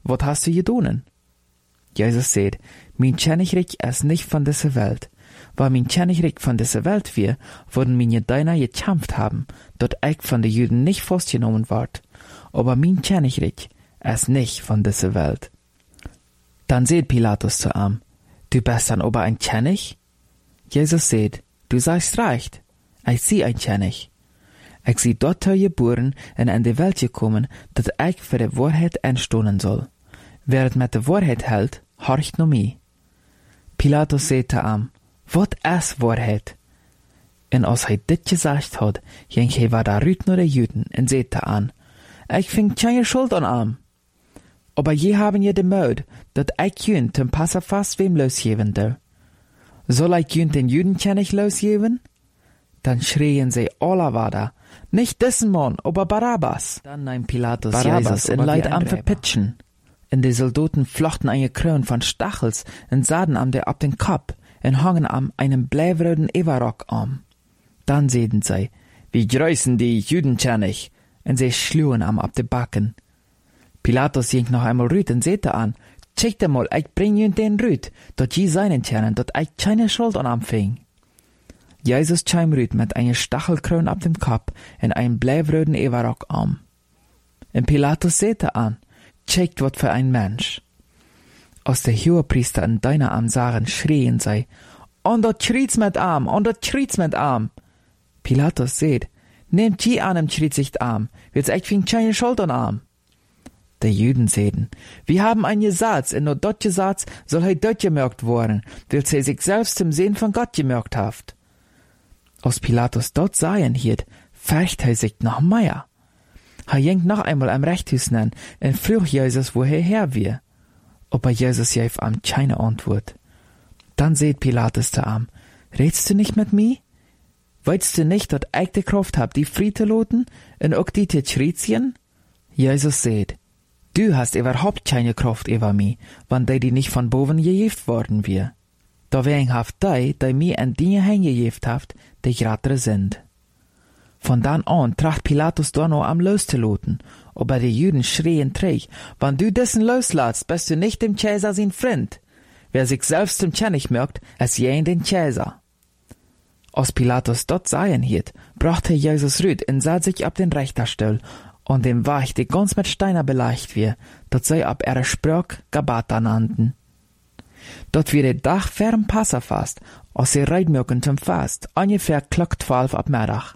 wat hast du gedoen? Jesus sagt, mein Königreich ist nicht von dieser Welt. Weil mein Königreich von dieser Welt wir, würden meine Diener gekämpft haben, dort ich von den Juden nicht festgenommen ward. Aber mein Königreich ist nicht von dieser Welt. Dann sagt Pilatus zu ihm, du bist dann aber ein König? Jesus sagt, du sagst recht, ich sehe ein König. Ich sehe dort geboren und in die Welt gekommen, dass ich für die Wahrheit einstehen soll. Wer es mit der Wahrheit hält, horcht nur mich. Pilatus sagt zu ihm, wat ist Wahrheit? Und als er dit gesagt hat, ging er wieder rüt nach den Juden und sagte an, ich fing keine Schuld an ihm. Aber je haben je de Mut, dat ich jün zum Passafast wem losgeben der. Soll ich jün den Judenkönig losgeben? Dann schrien sie alle weiter, nicht diesen Mann, aber Barabbas. Dann nahm Pilatus Jesus in Leid am Verpitschen. Und die Soldaten flochten eine Krone von Stachels und sahen am der ab den Kopf und hangen am einen bleiwroten Everrock am. Dann sehten sie, wie grüßen die Judenkönig, und sie schlugen am ab de Backen. Pilatus ging noch einmal rüt und sagte an, check dir mal, ich bring ihn den rüt, dort je seinen können, dort ich keine Schuld an fing. Jesus kam rüt mit einer Stachelkrone ab dem Kopf und einem bleiwroten Everrock am. Und Pilatus sagte an, checkt wat für ein Mensch. Als der Hohepriester und Diener am sahen, schrien sie, und dort schriet's mit Arm, und dort schriet's mit Arm. Pilatus sagt, nehmt je an im schriet Arm, wird's echt fing keine Schuld an Arm. Die Juden sagten, wir haben ein Gesetz, und nur dort Gesetz soll er dort gemerkt worden, weil sie sich selbst im Sinn von Gott gemerkt haft. Als Pilatus dort seien hielt, fürcht er sich noch mehr. Er ging noch einmal am Rechthaus nennen und frug Jesus, woher her wir. Aber Jesus gab ihm keine Antwort. Dann sagt Pilatus zu ihm, redst du nicht mit mir? Weißt du nicht, dass ich die Kraft hab, die frei zu lassen und auch die zu schritzen? Jesus sagt, du hast überhaupt keine Kraft über mich, wenn die nicht von boven gegeben worden wir. Dawein haft die mir an Dinge hingegeben haft, die gerade sind. Von dann an tracht Pilatus da noch am loszulassen, aber die Juden schrien träg, wenn du dessen loslässt, bist du nicht dem Cäsar sein Freund. Wer sich selbst zum König merkt, ist jen den Cäsar. Als Pilatus dort seien hielt, brachte Jesus rüt und sah sich ab den Richterstuhl, und dem war ich die ganz mit Steiner beleicht wir, dat sie ab ihrer Sprach Gabata nannten. Dort wird der Dach fern Passafast, als sie reitmögen zum Fast, ungefähr klock 12 ab Mittag.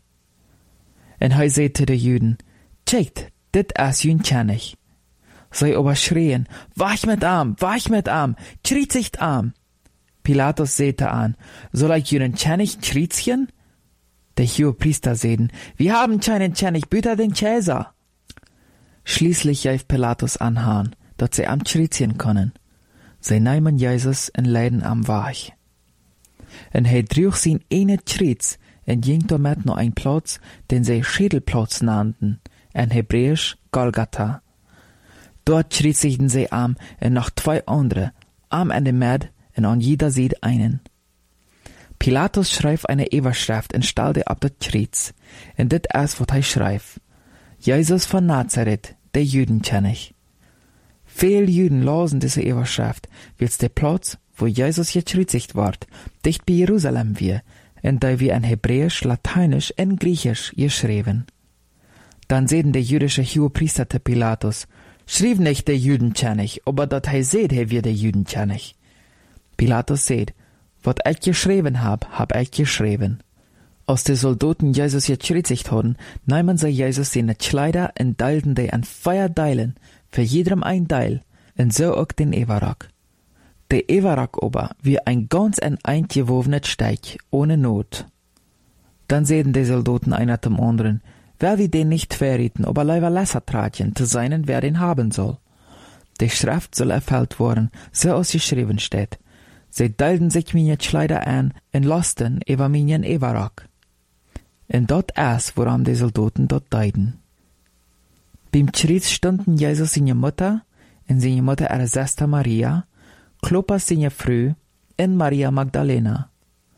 Und er sagte den Juden, checkt, dit ist jün König. Sie aber schrien, wach mit Arm, schriet sich Arm. Pilatus sagte an, soll ich jünen König schriezchen? Der Hohepriester sagten, wir haben keinen König, bitte den Cäsar. Schließlich gab Pilatus anhören, dass sie am schriezchen können. Sie nahmen Jesus und leiden am Wach. Und er trug sein eine Schriez und ging damit noch ein Platz, den sie Schädelplatz nannten, in Hebräisch Golgatha. Dort schriezigten sie am und noch 2 andere, am in der Mitte und an jeder Seite einen. Pilatus schrieb eine Überschrift und stellte ab das Schriez, und das ist, was er schrieb. Jesus von Nazareth, der Judenkönig. Viele Juden lasen diese Überschrift, weil es der Platz, wo Jesus geschriezigt ward, dicht bei Jerusalem wir, und da wir in Hebräisch, Lateinisch und Griechisch geschrieben. Dann sehen der jüdische Hohepriester zu Pilatus, schrieb nicht der Judenkönig, aber dat er seht, er wird der Judenkönig. Pilatus seht, wat ich geschrieben hab ich geschrieben. Als die Soldaten Jesus geschriezigt hatten, nahmen sie Jesus seine Kleider und teilten die an 4 Teilen, für jedem ein Teil, und so auch den Everrock. Der Everrock aber wie ein ganz eingewobenes Steig, ohne Not. Dann sehen die Soldaten einer zum anderen, wer wir den nicht verrieten, aber leider Lesser tragen, zu seinen, wer den haben soll. Die Schrift soll erfüllt worden, so als geschrieben steht. Sie teilten sich meine Kleider an und lasten über meinen Everrock. Und dort ist, woran die Soldaten dort teilten. Beim Schriez stunden Jesus seine Mutter, und seine Mutter ihre Schwester Maria, Klopas seine Frau, und Maria Magdalena.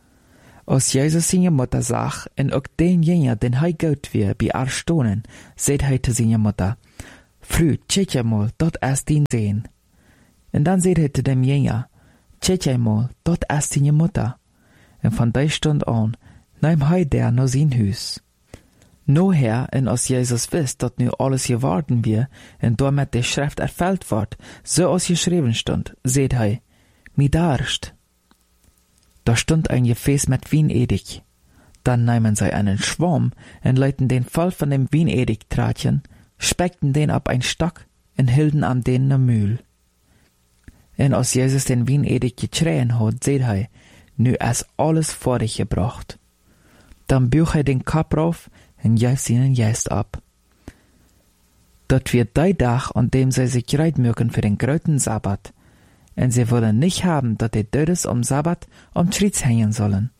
Als Jesus seine Mutter sah, und auch denjenigen, den er gut wir, bei ihr stohnen, sagt er zu seiner Mutter, Früh, tjetje mal, dat is dien zeen. En dan zei hij te dem Jünger, tjetje mal, dat is dien Mutter. En van die stund aan, nahm hij der naar zijn huis. Noher, en als Jezus wist dat nu alles geworden weer, en door met de schrift erfüllt wordt, zoals geschreven stond, zei hij, mi darst. Da stund ein Gefäß mit Weinedig. Dann nahmen sie einen Schwamm und leiten den voll von dem Weinedig-Tratchen, speckten den ab ein Stock und hielten am den ne Mühl. Und als Jesus den Weinedig getrien hat, seht hij, nu ist alles vor dich gebracht. Dann büch hij den Kopf rauf und jäft ihnen Geist ab. Dat wird der Tag, an dem sie sich bereit mögen für den großen Sabbat. Und sie wollen nicht haben, dat die Dödes am Sabbat am Kreuz hängen sollen.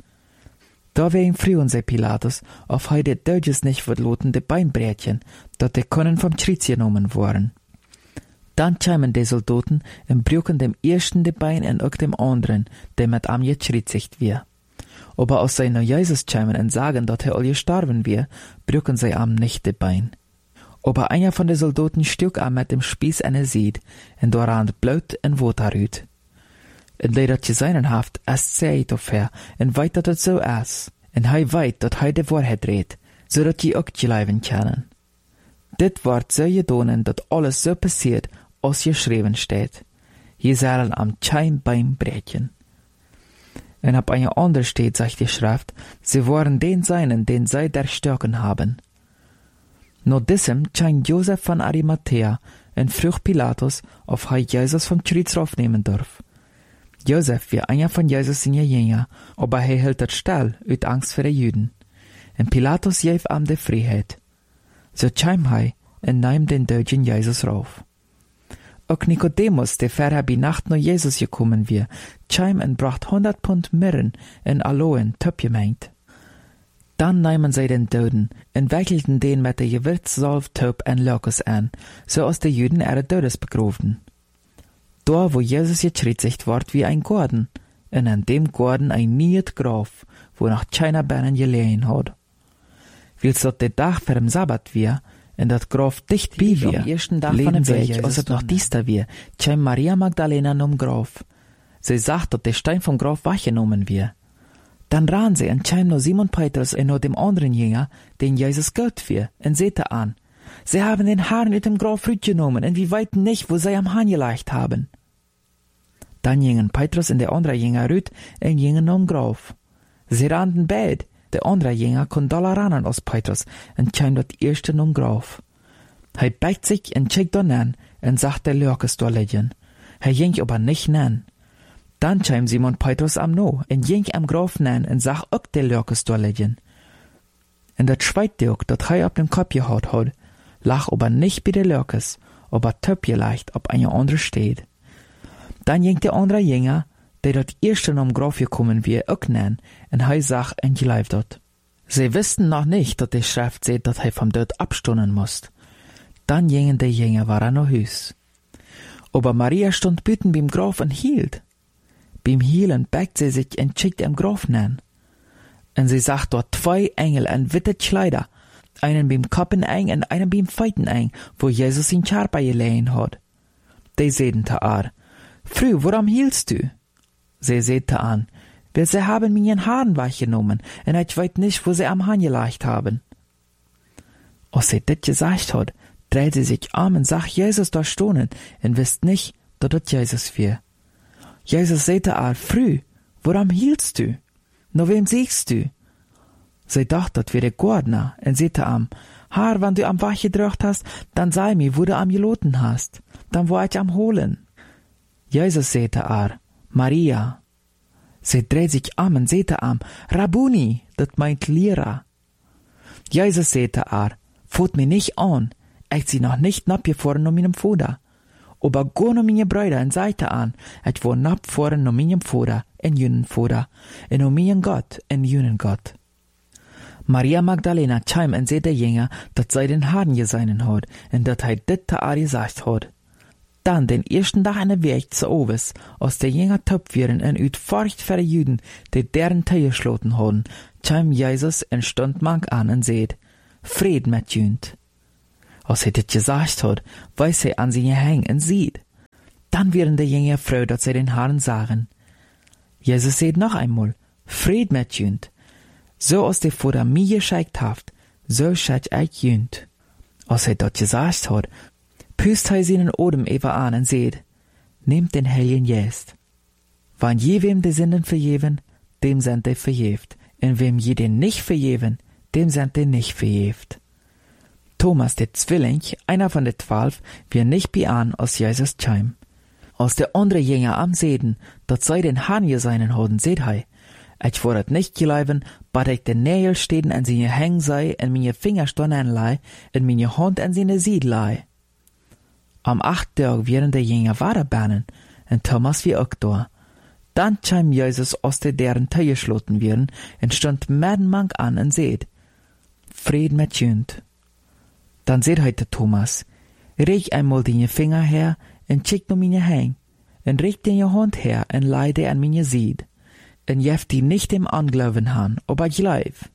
Da wegen frühen sie Pilatus, auf he die Dödes nicht verloten die Beinbrätchen, dat die können vom Kreuz genommen worden. Dann kämen die Soldaten und brüchen dem ersten die Bein und auch dem anderen, der mit am gekreuzigt wir. Aber als sie nach Jesus kämen und sagen, dat er all gestorben wir, brüchen sie am nicht die Bein. Aber einer von den Soldaten stück am mit dem Spieß eine Sied, und da rannt Blut und Water ut. Und der dat geseinen haft, es seht auf her, und weit dat het so is, und hij weit dat hij de Wahrheit redt, so dat je ook geleiven können. Dit wordt so gedonen, dat alles so passiert, als geschrieben steht. Je zullen am kein Bein brechen. Und ab einer anderen steht, sagt die Schrift, sie waren den seinen, den sie erstochen haben. Nach diesem scheint Josef von Arimathea und frug Pilatus, ob er Jesus vom Kreuz raufnehmen darf. Josef war einer von Jesus seine Jünger, aber er hielt das still, aus Angst vor den Juden. Und Pilatus gab ihm die Freiheit. So kam er und nahm den Döden Jesus rauf. Auch Nikodemus, der vorher bei Nacht nach Jesus gekommen war, kam und bracht 100 Pfund Myrrhen und Aloen töpgemengt. Dann nahmen sie den Döden und wickelten den mit der Gewürzsalve Töp und Lokos an, so als die Juden ihre Dödes begrubten. Da, wo Jesus gekreuzigt ward, wie ein Gordon, und an dem Gordon ein niet Graf, wo noch keiner Beinen gelegen hat. Wils dat der Tag vor dem Sabbat wir, und dat Graf dicht bei wir, am ersten Tag von dem Weg, als es noch dieser wir, kam Maria Magdalena nom Graf. Sie sagt, dat der Stein vom Graf weggenommen wir. Dann ran sie und kam nur Simon Petrus und nur dem anderen Jünger, den Jesus Gott wir, und sehte an. Sie haben den Herrn mit dem Graf genommen, und wir weiten nicht, wo sie am Hahn gelegt haben. Dann gingen Petrus und der andere Jünger rüt und gingen um Graf. Sie rannten beid. Der andere Jünger kon doller rannen als Petrus und kam dort erste um Graf. Er beigt sich und checkt dann an und sagt der Lörkes da liegen. Er ging aber nicht nan. Dann kam Simon Petrus am No und ging am Graf nan und sagt auch der Lörkes da liegen. Und das zweite auch, dat er auf dem Kopf gehaut hat, lag aber nicht bei der Lörkes, aber töp leicht ob eine andere steht. Dann ging der andere Jünger, der dort erst um Graf gekommen war, auch nan, und er sagt und geleift dort. Sie wussten noch nicht, dass die Schrift sagt, dass er vom Tod abstunden muss. Dann gingen die Jünger waren nach Hus. Aber Maria stund büten beim Graf und hielt. Beim Hielen beugt sie sich und schickt dem Graf nan. Und sie sagt dort 2 Engel in witte Kleider, einen beim Koppen eng und einen beim Feiten eng, wo Jesus in Charpa gelegen hat. Die sehen te ar, Früh, warum hielst du? Sie sehte an, weil sie haben mir ihren Haaren weggenommen, und ich weiß nicht, wo sie am Hahn gelegt haben. Als sie das gesagt hat, dreht sie sich um und sagt Jesus da stohnen, und wisst nicht, dass das Jesus war. Jesus sehte an, Früh, warum hielst du? Nach wem siehst du? Sie dachte, das wäre der Gordner, und sehte am, Haar, wenn du am Wach gedrückt hast, dann sei mir, wo du am geloten hast, dann war ich am holen. Jesus sehte an, Maria. Sie dreht sich und sehte am, Rabuni, das meint Lehrer. Jesus sehte an, fut mir nicht an, ich sie noch nicht abgefahren um meinem Vater. Aber go no meine Brüder und seite an, ich war abgefahren um meinem Vater, in jünen Vater, und um meinen Gott, in jünen Gott. Maria Magdalena kam und sehte Jünger, dat sei den Haaren geseinen hat, und dat dit te Ari gesagt hat. Dann den ersten Tag an der Weg zu Oves, als der Jünger töp wären und ut Furcht für die Juden, die deren Tee geschloten haben, kam Jesus und stund mank an und seht, Fried mit jünd. Als hij dit gesagt hat, wijst hij aan zijn hang en ziet. Dan werden de jonge vrouw dat zij den Herrn sagen. Jesus sagt noch einmal, Fried mit jünt. So als der Vater mir geschickt haft, so schickt ich jünt. Als hij dat gesagt hat, pust hij seinen Odem even an en seht, nehmt den Heiligen Geist. Wann je wem de Sünden vergeven, dem sind die vergeft. En wem je den nicht vergeven, dem sind die nicht vergeft. Thomas, der Zwilling, einer von den 12, wir nicht beahnen, als Jesus kam. Als der andere Jünger am Seden, dat sei den Herrn geseinen hoden, seht hei. Ich war het nicht geleiben, bat ich den Nägel steden en seine Hängen sei, en meine Finger stonnen lei, en meine Hand en seine Sied lei. Am 8. Tag werden die Jünger weiterbanen, en Thomas wie auch da. Dann kam Jesus aus der deren Tür geschloten werden, en stund Mädenmank an en seht, Fried mit jünt. Dann seht heute Thomas, reich einmal deine Finger her, en check no meine Hang, en reich deine Hand her, en leide an meine Sied, en jef die nicht im Anglauben han, aber ich leif.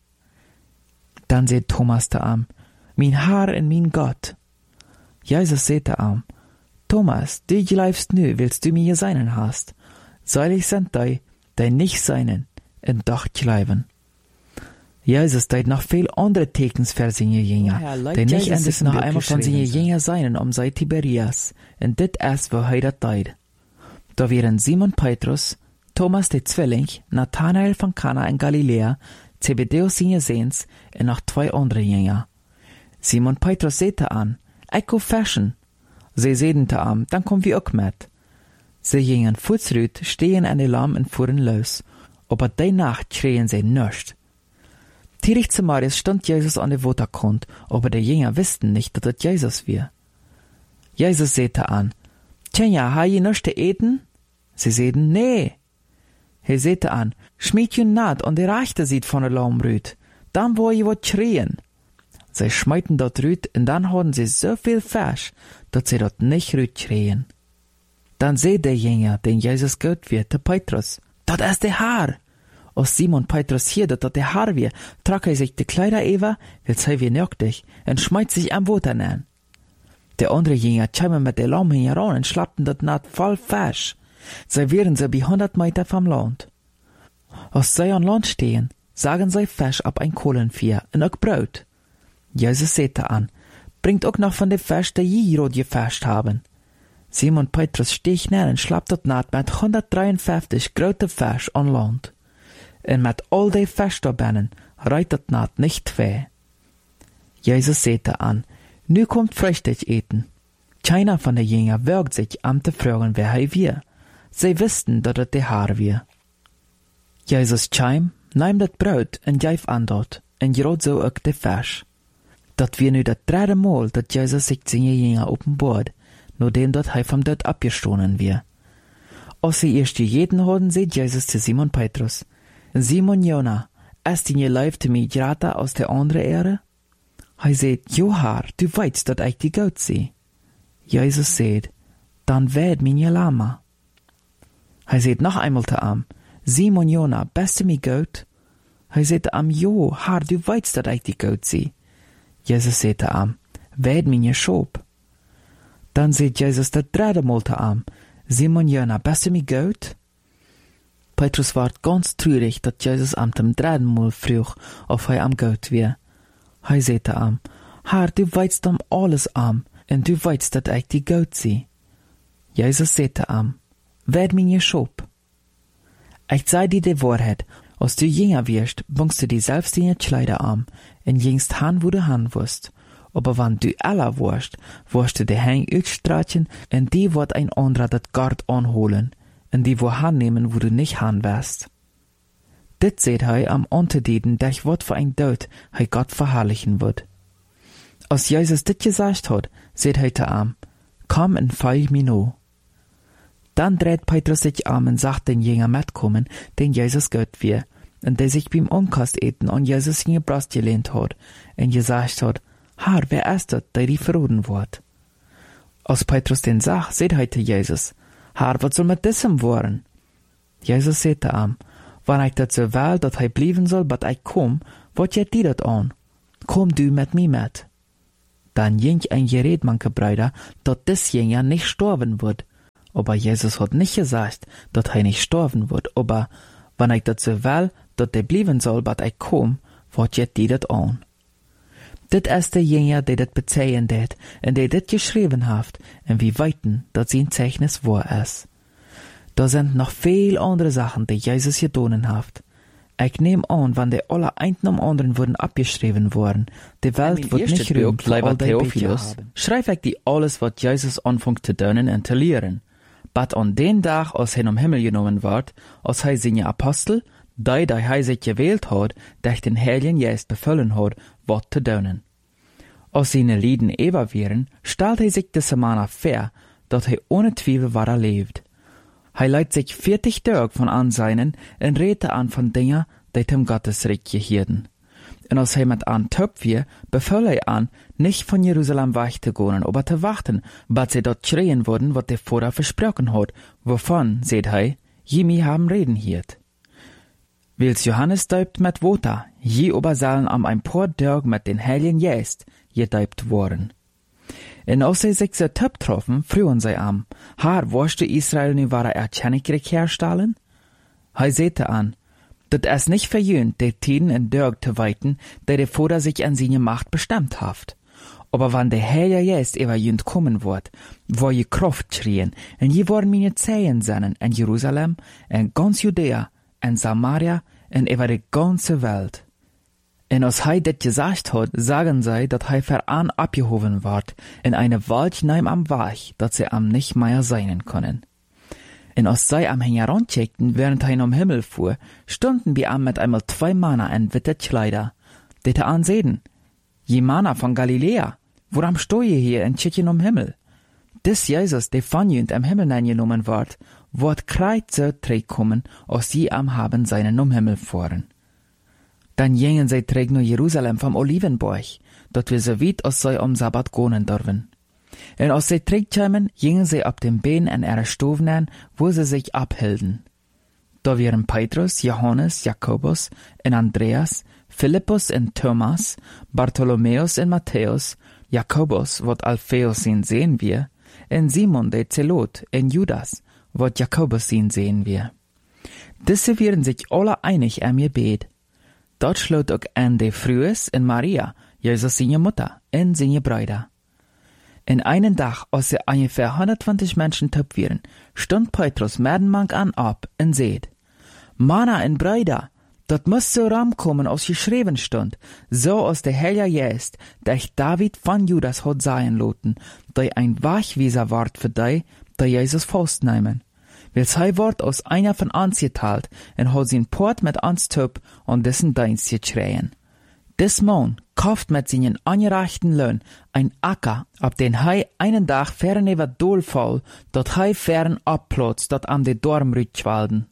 Dann seht Thomas da am, mein Herr en mein Gott. Jesus seht da am, Thomas, du gleifst nu, willst du mir seinen hast, seilig sind die nicht seinen, en doch gleiben. Jesus deed noch viel andere Tekens für seine Jünger, die nicht endlich noch einmal von seine Jünger seien sei Tiberias, und dit erst, wo er dat deed. Da wären Simon Petrus, Thomas der Zwilling, Nathanael von Kana in Galiläa, Zebedeus seine Sehns, und noch 2 andere Jünger. Simon Petrus sehte an, ich go fischen. Sie sehten an, dann kommen wir auch mit. Sie gingen fußrüt, stehen an die Lamm und fuhren los, aber die Nacht schreien sie nischt. Tirig zu Marius stand Jesus an der Waterkant, aber die Jünger wussten nicht, dass es Jesus war. Jesus sehte an, Tjenja, ha je nichts zu eten? Sie sehten, nee. Er sehte an, schmied jün naht und der Rechte sieht von der Laumrüt, dann wo je wat schreien. Sie schmeiten dort rüt und dann hatten sie so viel Fisch, dass sie dort nicht rüt schreien. Dann seht der Jünger, den Jesus gehört wird, der Petrus, dat ist der Herr. Als Simon Petrus hier, dat der Herr wir, trag er sich die Kleider über, will sei wie nöchtig, und schmeißt sich am Wasser an. Der andere Jünger kamen mit der Lamm heran und schlappten dat Naht voll Fisch. Sie wären so wie 100 Meter vom Land. Als sie an Land stehen, sagen sie Fisch ab ein Kohlenvieh und auch Brot. Jesus sehte an, bringt auch noch von dem Fisch, der je rot gefischt haben. Simon Petrus stieg schnell und schlappt dat Naht mit 153 große Fisch an Land. Und mit all die Fisch da binnen reit dat Naht nicht weh. Jesus sehte an, nu kommt Frühstück eten. Keiner von den Jüngern wagt sich an zu fragen, wer er wir. Sie wussten, dass es der Herr wir. Jesus kam, nahm das Brot und gab an dort, und gerot so auch der Fisch. Dat wir nu das 3. Mal, dass Jesus sich seine Jünger offenbart, nachdem dat er vom Tod abgestoßen wir. Als sie erst jeden hatten, sieht Jesus zu Simon Petrus, Simon Jona, ist die Leib mir gerade aus der anderen Erde? Er sagt, Jo Herr, du weißt, dass ich die Gott sehe. Jesus sagt, dann werd mir Lama. Er sagt noch einmal zu ihm, Simon Jona, bist du mir Gott? Er sagt zu ihm, Jo Herr, du weißt, dass ich die Gott sehe. Jesus sagt zu ihm, werd mir Schob. Dann sagt Jesus das 3. Mal zu ihm, Simon Jona, bist du mir Gott? Petrus ward ganz traurig, dass Jesus am 3. Mal frug, ob er am Gott wär. Er sagte ihm, Herr, du weißt alles und du weißt, dass ich die Gott sehe. Jesus sagte ihm, werd mir Schob. Ich sei dir die Wahrheit, als du jünger wirst, bringst du dir selbst deine Kleider an, und gingst han, wo du han wirst. Aber wenn du aller wirst, wirst du die Hänge ausstreichen, und die wird ein anderer das Gard anholen, und die wo han nehmen, wo du nicht han wärst. Dit seht er am Unterdieden, der wird für ein Tod, er Gott verherrlichen wird. Als Jesus dit gesagt hat, seht er zu ihm, komm und folg mir no. Dann dreht Petrus sich um und sagt den Jünger mitkommen, den Jesus Gott wir, und der sich beim Umkast eten und Jesus in ihr Brust gelehnt hat, und gesagt hat, Herr, wer ist das, der die verroden wird? Als Petrus den sagt, seht er zu Jesus, Herr, was soll mit diesem werden? Jesus sagt zu ihm, wenn ich das so will, dass er bleiben soll, bis ich komm, wat jet dir dat an? Komm du mit mir mit. Dann ging ein Gerät, manche Brüder, dat das Jünger nicht sterben wird. Aber Jesus hat nicht gesagt, dat er nicht sterben wird. Aber wenn ich dat so will, dat der blieben soll, bat ich komm, wat jet die dat an. Dit ist der Jünger, der dat bezeihen det, en der dit geschrieben haft, en wie weiten, dat sein Zeichnis wahr ist. Da sind noch viel andere Sachen, die Jesus gedonen haft. Ich nehm an, wenn die alle einen am anderen würden abgeschrieben worden, die Welt wird nicht ruhig für all die Theophilus, schreib ich die alles, was Jesus anfängt zu donen und zu lehren. But an den Tag, als er am Himmel genommen ward, als er seine Apostel, die er sich gewählt hat, durch den Heiligen Geist befüllen hat, wat zu donen. Als seine Lieden ewig wären, stellt er sich diese Mann vor, dass er ohne Zweifel war lebt. Er leidt sich 40 Tage von Anseinen und redet an von Dingen, die dem Gottesreich gehörten. Und als er mit an Töpf wir, befahl er an, nicht von Jerusalem wegzugehen, aber zu warten, bis sie dort schreien würden, was der Vater versprochen hat, wovon, seht er, jemi haben reden hiert. Wils Johannes däupt mit Wasser, je aber sollen am ein paar Tage mit den Heiligen Geist gedäupt worden. En als sie sich so Töpf troffen, frühen sie am, haar, worschte Israel nu wahre Erkennungsreich herstellen? Er sehte an, dat es nicht verjöhnt, der Tiden en Dörg zu weiten, der der Vater sich an seine Macht bestimmt haft. Aber wann der Heilige Geist über jünd kommen wird, wo je Kraft schrien, en je worden meine Zeichen sennen in Jerusalem, in ganz Judäa, in Samaria, en über die ganze Welt. En als hij dit gesagt hat, sagen sie, dat hij veran abgehoben ward, in eine Wald neim am Weg, dat sie am nicht mehr sein können. En als sie am Heran checkten, während hij am Himmel fuhr, stunden wir am mit einmal 2 Männer in witte Kleider. Dete ansehen, je Männer von Galiläa, woran stoje hier in Tschechien am Himmel? Dis Jesus, der von jünd am Himmel eingenommen ward, wird kreuze kommen, als sie am haben seinen am Himmel fuhren. Dann gingen sie träg nach Jerusalem vom Olivenberg, dort wir so weit als sie am Sabbat gehen dürfen. Und als sie träg kamen, gingen sie ab dem Bein in ihre Stufen an, wo sie sich abhielten. Da waren Petrus, Johannes, Jakobus und Andreas, Philippus und Thomas, Bartholomäus und Matthäus, Jakobus, wat Alphaeus ihn sehen wir, und Simon der Zelot und Judas, wat Jakobus ihn sehen wir. Diese waren sich alle einig am Gebet. Dort schloot auch an de Frühes in Maria, Jesus seine Mutter, und seine Brüder. In einen Tag, als sie ungefähr 120 Menschen töpf waren, stund Petrus medenmank an ab und seht, Männer und Brüder, dat muss so ramkommen, als geschrieben stund, so als der Heilige Geist, der David von Judas hat sein loten, der ein Wegweiser ward für die Jesus festnehmen. Weil sei Wort aus einer von uns geteilt und hat sein Port mit uns töp und dessen Dienst geschreien. Des Mann kauft mit seinen angereichten Lohn ein Acker, ab den hei einen Tag fern über Dolfall, dort hei fern abplotzt, dort am de Dormrüt walden.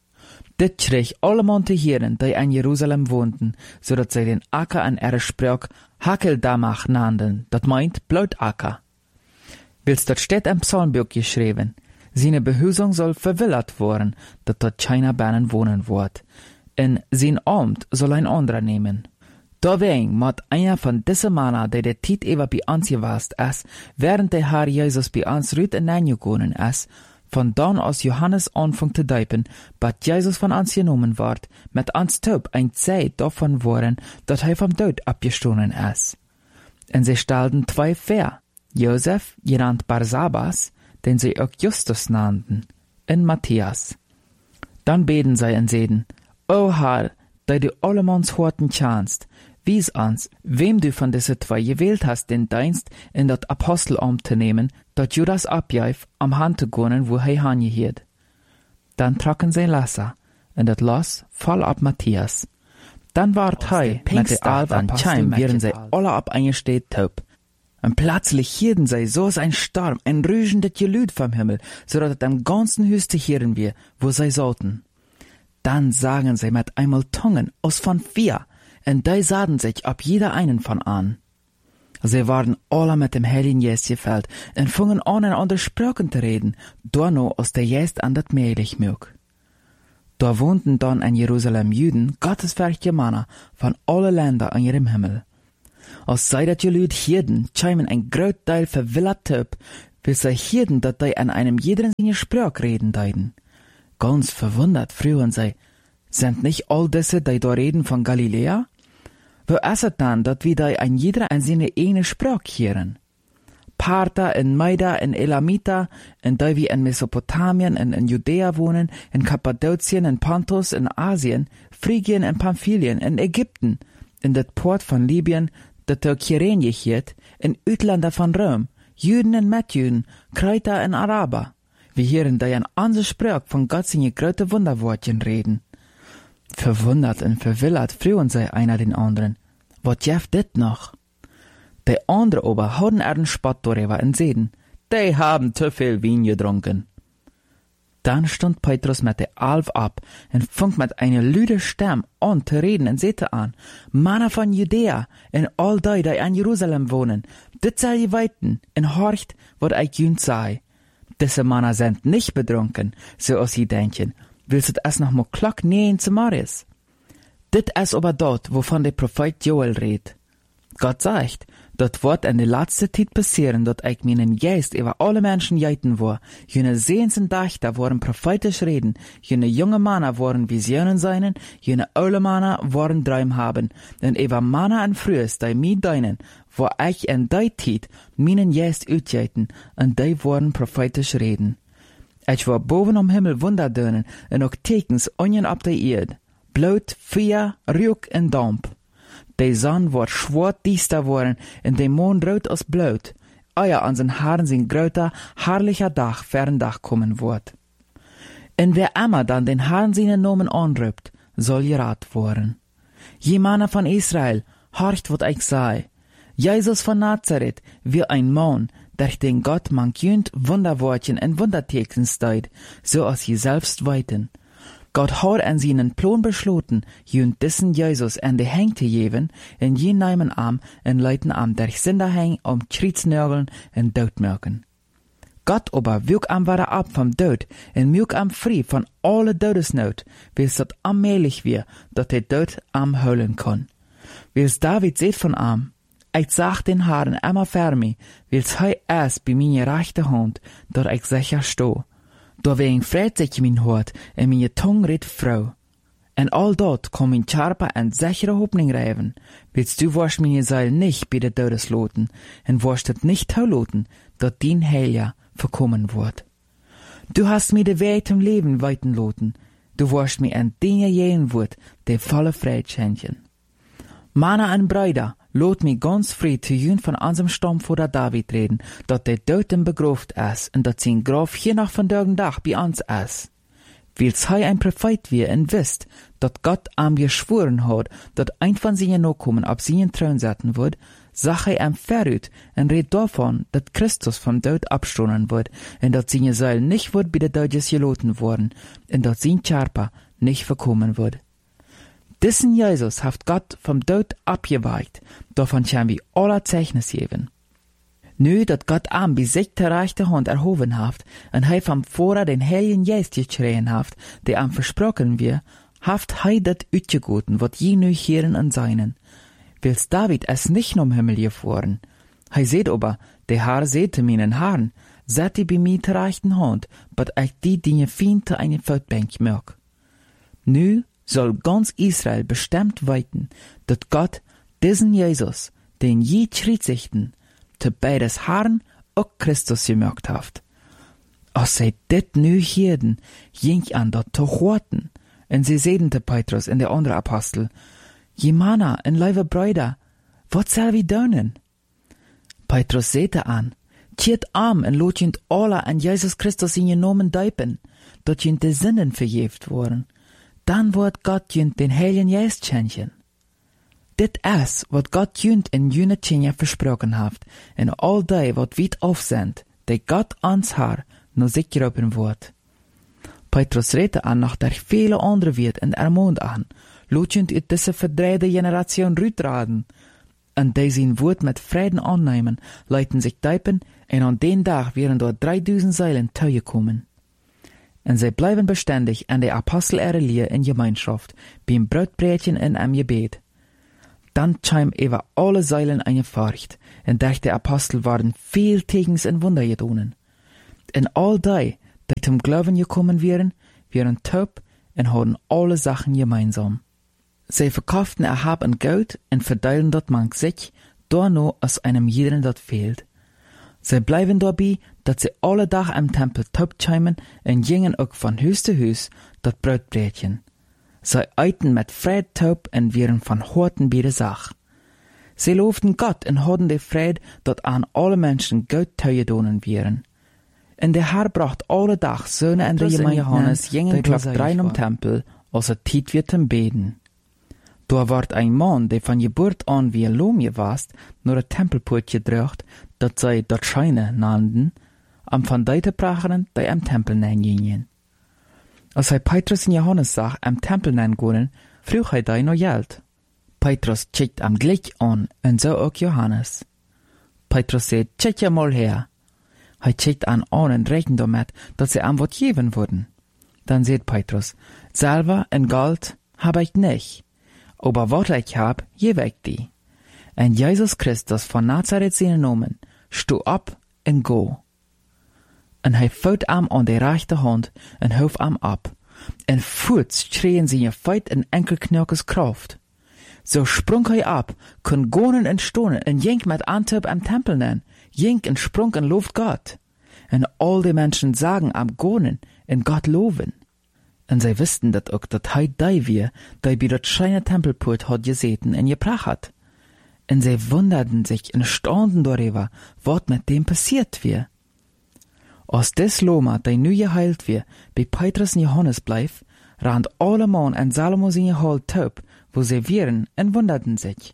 Dit schreich alle Montehieren, die in Jerusalem wohnten, so dat sie den Acker an ihre Sprach Hakeldamach nannten, dat meint Blautacker. Wils dort steht im Psalmbuch geschrieben, seine Behüsung soll verwillert worden, dat dort keiner Bernen wohnen wird. En sein Amt soll ein anderer nehmen. Deswegen mat einer von diesen Männern, der Tiet über bei uns gewast ist, während der Herr Jesus bei uns rüt hineingegangen ist, von dann aus Johannes anfängt zu däupen, bis Jesus von uns genommen ward, mit uns Taub ein Zeit davon worden, dass er vom Tod abgestoßen ist. Und sie stellten 2 vor, Josef, genannt Barsabas, den sie auch Justus nannten, und Matthias. Dann beten sie und sehen, O Herr, da du allemans Horten kannst, wies uns, wem du von diesen 2 gewählt hast, den Dienst in das Apostelamt zu nehmen, dat Judas abjeif, am Hand zu gehen, wo er hingehiert. Dann tragen sie Lasser, und das Lass fall ab Matthias. Dann ward hei, mit der Alp an Scheim, wären sie alle ab eingesteht taub. Und plötzlich hierden sie so ein Sturm, ein rügendes Gelüt vom Himmel, so dass es am ganzen Hüste hören wir, wo sie sollten. Dann sagen sie mit einmal Tungen aus von 4, und die sahen sich ab jeder einen von an. Sie waren alle mit dem Heiligen Geist gefüllt und fingen an, in andere Sprachen zu reden, da noch aus der Geist an das möglich mög. Da wohnten dann in Jerusalem Juden, gottesfürchtige Männer von allen Ländern an ihrem Himmel. Als sei dat jelui Hirden, scheimen ein groot Teil verwillert Typ, will sei Hirden, dat dei an einem jederen seine Sprach reden deiden. Ganz verwundert frühen sei, sind nicht all diese, die da reden von Galiläa? Wo ist es dann, dat wie dei ein jeder an seine eigene Sprach hören? Parther, in Maida, in Elamita, in die wie in Mesopotamien, in Judäa wohnen, in Kappadokien, in Pontus, in Asien, Phrygien, in Pamphylien, in Ägypten, in det Port von Libyen, dat der Kyrene hiert, in Utländer von Rom, Juden und Metjuden, Kreuter und Araber. Wir hören da an andere Sprach von Gott seine große Wunderwortchen reden. Verwundert und verwillert frühen sei einer den anderen. Wat jeft dit noch? Die andere aber hauden den Spott darüber und sehen, die haben zu viel Wein getrunken. Dann stund Petrus mit der Alf ab und fing mit einer lüden Stimme an zu reden und sagte an, Männer von Judäa und all die an Jerusalem wohnen, dit soll je weiten und horcht, wat ich jünd sei. Diese Männer sind nicht betrunken, so als sie denken, willst es noch mal klock nähen zu Maris? Dit ist aber dort, wovon der Prophet Joel redet. Gott sagt, dort wird in der letzten Zeit passieren, dass ich meinen Geist über alle Menschen jeiten war. Jene Sehens und Dächter wollen prophetisch reden, jene junge Männer wollen Visionen sein, jene alte Männer wollen Träume haben, und über Männer und Frühes, die mir deinen, wo ich in der Zeit meinen Geist ausjeiten, und die wollen prophetisch reden. Ich war boven am Himmel Wunder dönen, und auch Tekens onjen ab der Erde, Blut, Feuer, Rauch und Dampf. Die Sonne wird schwarz-düster worden, und der Mond rot als Blut. Euer an den Haaren sind größer, herrlicher Dach, Ferndach kommen wird. Und wer immer dann den Herrn seinen Namen anruft, soll gerat worden. Je Männer von Israel, horcht, wat ich sei. Jesus von Nazareth, wie ein Mann, der den Gott manchünd Wunderwortchen und Wundertekens steht, so als je selbst weiten. Gott hat an seinen Plan beschlossen, jünd diesen Jesus an die Hänge zu geben, in je nehmen Arm und Leuten am der Sinderhäng Schrietsnörgeln und Todmürken. Gott aber wüg am wieder ab vom Tod und mög am frei von alle Todesnot, wils dat allmählich wir, dat der Tod am holen kann. Wils David seht von am, ich sag den Herrn immer für mich, wils hei erst bei meine rechte Hand, dat ich sicher sto. Deswegen freut sich mein Hort und meine Tongue redt Frau. En all dort kann mein Charpa en sichere Hoffnung reiben, willst du wirst meine Seil nicht bei der Todes loten, und wirst het nicht loten, dat dein Heiljahr verkommen wird. Du hast mir den Weg zum Leben weiten loten, du wirst mir en Dinge gehen wird, der volle Freude schenken. Männer und Brüder, lot mir ganz frei zu jün von unserem Stammvater David reden, dat der Toten begraft ist und dat sein Grab hier noch von Tag Dach bei uns ist. Wils hei ein Prophet wie und wisst, dat Gott am geschworen hat, dat ein von seinen Nachkommen ab seinen Thron setzen wird, sag hei am verrüt und red davon, dat Christus vom Tod abstoßen wird und dat seine Seele nicht wird bei der Deutsches geloten worden und dat sein Charpa nicht verkommen wird. Diesen Jesus haft Gott vom Tod abgeweicht, davon kann wir aller Zeichnis geben. Nu, dat Gott am bei sich der rechte Hand erhoben haft, und hei vom Vorher den Heiligen Geist geschrien haft, der am versprochen wir, haft hei dat utgegoten, wat je nu hören an seinen. Wils David es nicht nom Himmel gefahren. Hei seht aber, der Herr sehte meinen Herrn, seit die bei mir der rechten Hand, bat ich die Dinge fiente eine Feldbank mög. Nu soll ganz Israel bestimmt weiten, dat Gott diesen Jesus, den je schritsichten, te beides Herrn auch Christus gemerkt haft. Als sie dit nu hierden, ging an dat zu horten, und sie sehen te Petrus und der andere Apostel, je Männer und liebe Brüder, wat soll wir tun? Petrus sehte an, tiert arm und lot jünd alle an Jesus Christus in Namen deipen, dat jünd de Sinnen verjeft worden. Dann wird Gott jünd den Heiligen Geist schenken. Dit is wat Gott jünd in jüne Tjenja versprochen haft, en all die wat weit auf sind, die Gott ans Haar no sich geropen wird. Petrus redde an nach der viele andere wird und ermahnt an, lot jünd ut diese verdreide Generation rütraden, und die sein Wort mit Frieden annehmen, leiten sich deipen, und an den Tag wären dort 3000 Seilen Teue kommen. Und sie bleiben beständig an der Apostel ihrer Lehre in Gemeinschaft, beim Brotbrötchen und am Gebet. Dann chim über alle Säulen eine Furcht, en durch die Apostel waren viel Tegens en Wunder gedonen. En all die zum Glauben gekommen wären taub en hadden alle Sachen gemeinsam. Sie verkauften Hab und Geld en verteilen dat mank sich, nur aus einem jeden dat fehlt. Sie bleiben dabei, dass sie alle Tag am Tempel taub chimen en gingen auch von Haus zu Haus dat Brotbrätchen. Sie eiten mit Fried taub en wären von Horten bei der Sach. Sie lobten Gott en hadden die Fried, dat an alle Menschen Geld teuerdonen wären. En der Herr bracht alle Tag Söhne en der Gemeinde Johannes gingen klap 3 um Tempel, als Tiet wird zum Beten. Da ward ein Mann, der von Geburt an wie ein Lohm gewast, nur ein Tempelpoort gedrückt, dat sei dort Scheine nannten, am von deite Pracheren, die am Tempel nein gingen. Als Petrus und Johannes sah, am Tempel nein gehen, frug die noch Geld. Petrus checkt am gleich an, und so auch Johannes. Petrus sagt, check ja mal her. Checkt an und rechnet damit, dass sie am was geben würden. Dann sagt Petrus, Silber und Gold hab ich nicht. Aber was ich hab, gebe ich die. Und Jesus Christus von Nazareth seinen Namen, stu ab und go. Und fällt am an die rechte Hand und hof am ab. Und furz schrien seine Feit in Enkelknirkes Kraft. So sprung ab, kun gonen und stonen und jink mit Antep am Tempel nennen, jink und sprung und lobt Gott. Und all die Menschen sagen am gonen und Gott loben. Und sie wussten dat auch, dat die wir, die bei dat scheine Tempelpoort hat geseten und gebracht hat. Und sie wunderten sich und staunten darüber, was mit dem passiert wir. Als des Loma, die nu geheilt wir, bei Petrus und Johannes bleif, rand alle Mann en Salomo seine Hall taub, wo sie wären, und wunderten sich.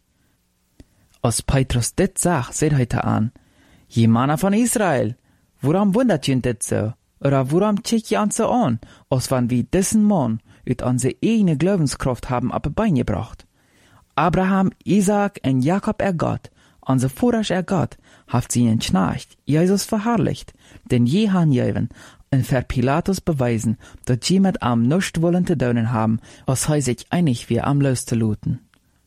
Als Petrus dit sag, seht an, je Manner von Israel, woran wundert jünt dit so? Oder woran check je an so an, als wann wie diesen Mann ut an se eigene Glaubenskraft haben ab Bein gebracht. Abraham, Isaac und Jakob Gott, an se Vorrasch Gott, haft sie ihnen schnarcht, Jesus verherrlicht, denn je han jeven, und für Pilatus beweisen, dat sie mit am nuscht wollen zu daunen haben, als he sich einig wie am los zu luten.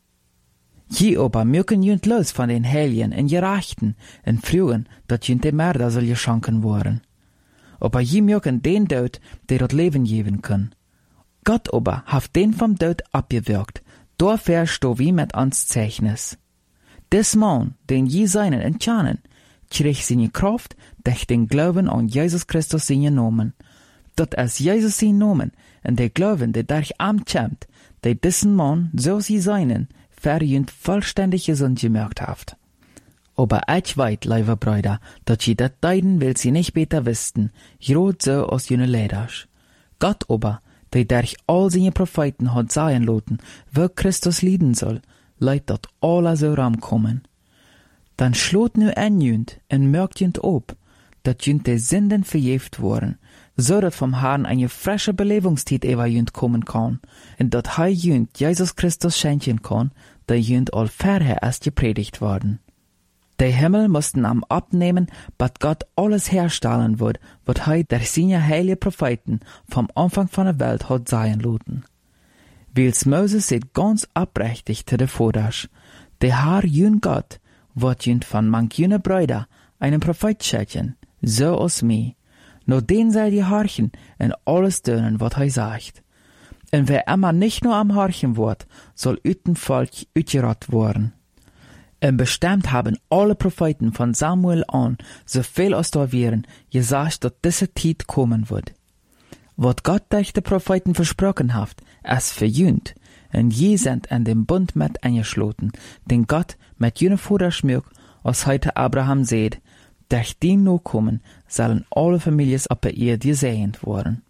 Je aber mögen jünt los von den Helien und Gerechten, und frühen, dat jünt die Mörder soll geschanken worden. Aber je mögen den Tod, der dort Leben geben kann. Gott aber haft den vom Tod abgewirkt, dafür sto wie mit ans Zeichnis. Des Mann, den je seinen entschahnen, krieg seine Kraft durch den Glauben an Jesus Christus seinen Namen. Dort als Jesus seinen Namen und der Glauben, der durch am kämmt, der diesen Mann, so sie seinen, verjünt vollständig gesund gemerkt haft. Aber ich weit, liebe Brüder, dass sie dat deiden will sie nicht besser wüssten, grad so aus jene Leders. Gott aber, der durch all seine Propheten hat sagen lassen, wo Christus leiden soll, leid dat alle so ramkommen. Dann schlot nu jünt en merkt jünt ob, dat jünt de Sünden verjeft worden, so dat vom Herrn eine frische Belebungstiet über jünt kommen kann, und dat hei jünt Jesus Christus schenken kann, der jünt all vorher erst gepredigt worden. Der Himmel mussten am abnehmen, bat Gott alles herstellen wird, wat hei durch seine heilige Propheten vom Anfang von der Welt hat sein lassen. Wils Moses sieht ganz abrechtig zu der Vordersch, der Herr jün Gott, wat jünt von manch jüne Brüder einen Prophet schätzen, so aus mir. Nur den sei die Horchen und alles tönen, wat hei sagt. Und wer immer nicht nur am Horchen wird, soll üten Volk utgerat worden. Und bestimmt haben alle Propheten von Samuel an, so viel als da wären, gesagt, dass diese Zeit kommen wird. Wat Gott durch die Propheten versprochen hat, es verjünt, und je sind an dem Bund mit eingeschlossen, den Gott mit jener Vorderschmück, als heute Abraham seht, durch den Nachkommen sollen alle Familien ab ihr gesegnet worden.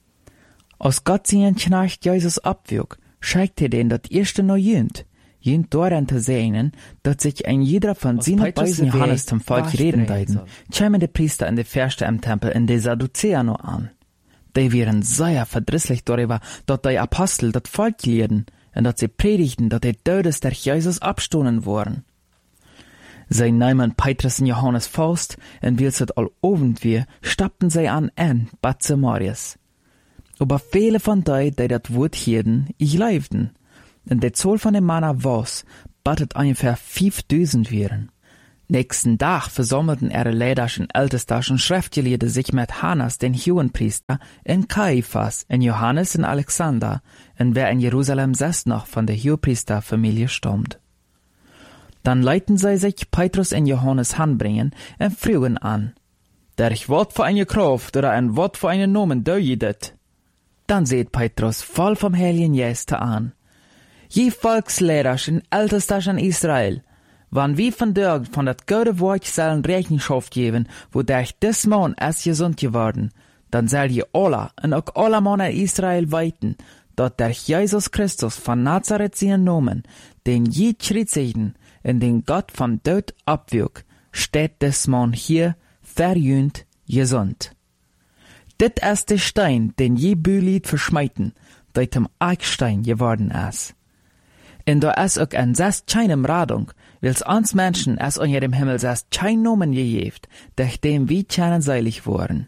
Als Gott seinen Knecht Jesus abwirkt, schickt den das erste noch jünt daran zu sehen, dass sich ein jeder von seinen Weisen Johannes zum Volk reden deuten, kämen die Priester in die Fürsten im Tempel in die Sadduzäer noch an. Die wären sehr verdrisslich darüber, dass die Apostel das Volk lehrten und dass sie predigten, dass die Todes durch Jesus abstohlen wurden. Sie nahmen Petrus und Johannes Faust, und wie es all Abend wir, stappten sie an Bad Samarias. Aber viele von die das Wort hielten, ich leibten. Und der Zoll von dem Mann was, battet ungefähr 5000 wären. Nächsten Tag versammelten Leiders und Ältester und Schriftgelehrte sich mit Hannas, den Hohenpriester, in Kaiphas, in Johannes und Alexander, und wer in Jerusalem selbst noch von der Hohenpriesterfamilie stammt. Dann leiten sie sich Petrus und Johannes hanbringen und fragen an, derch wat für eine Kraft oder ein wat für einen Namen do je dit? Dann seht Petrus voll vom Heiligen Geist an. Je Volkslehrers und Ältester in Israel, wann wie von dort von dat gute Wort sollen Rechenschaft geben, wo durch des Mann es gesund geworden, dann soll je alle und auch alle Männer Israel weiten, dort durch Jesus Christus von Nazareth seinen Namen, den je Schrittseiten, in den Gott vom Tod abwürg, steht des Mann hier verjühnt gesund. Dit ist der Stein, den je Bülied verschmeiten, der zum Eichstein geworden ist. Und da ist auch ein sest keinem Radung, wils uns Menschen es unter dem Himmel sest kein Nomen gegeft, durch dem wir keinen seilig wurden.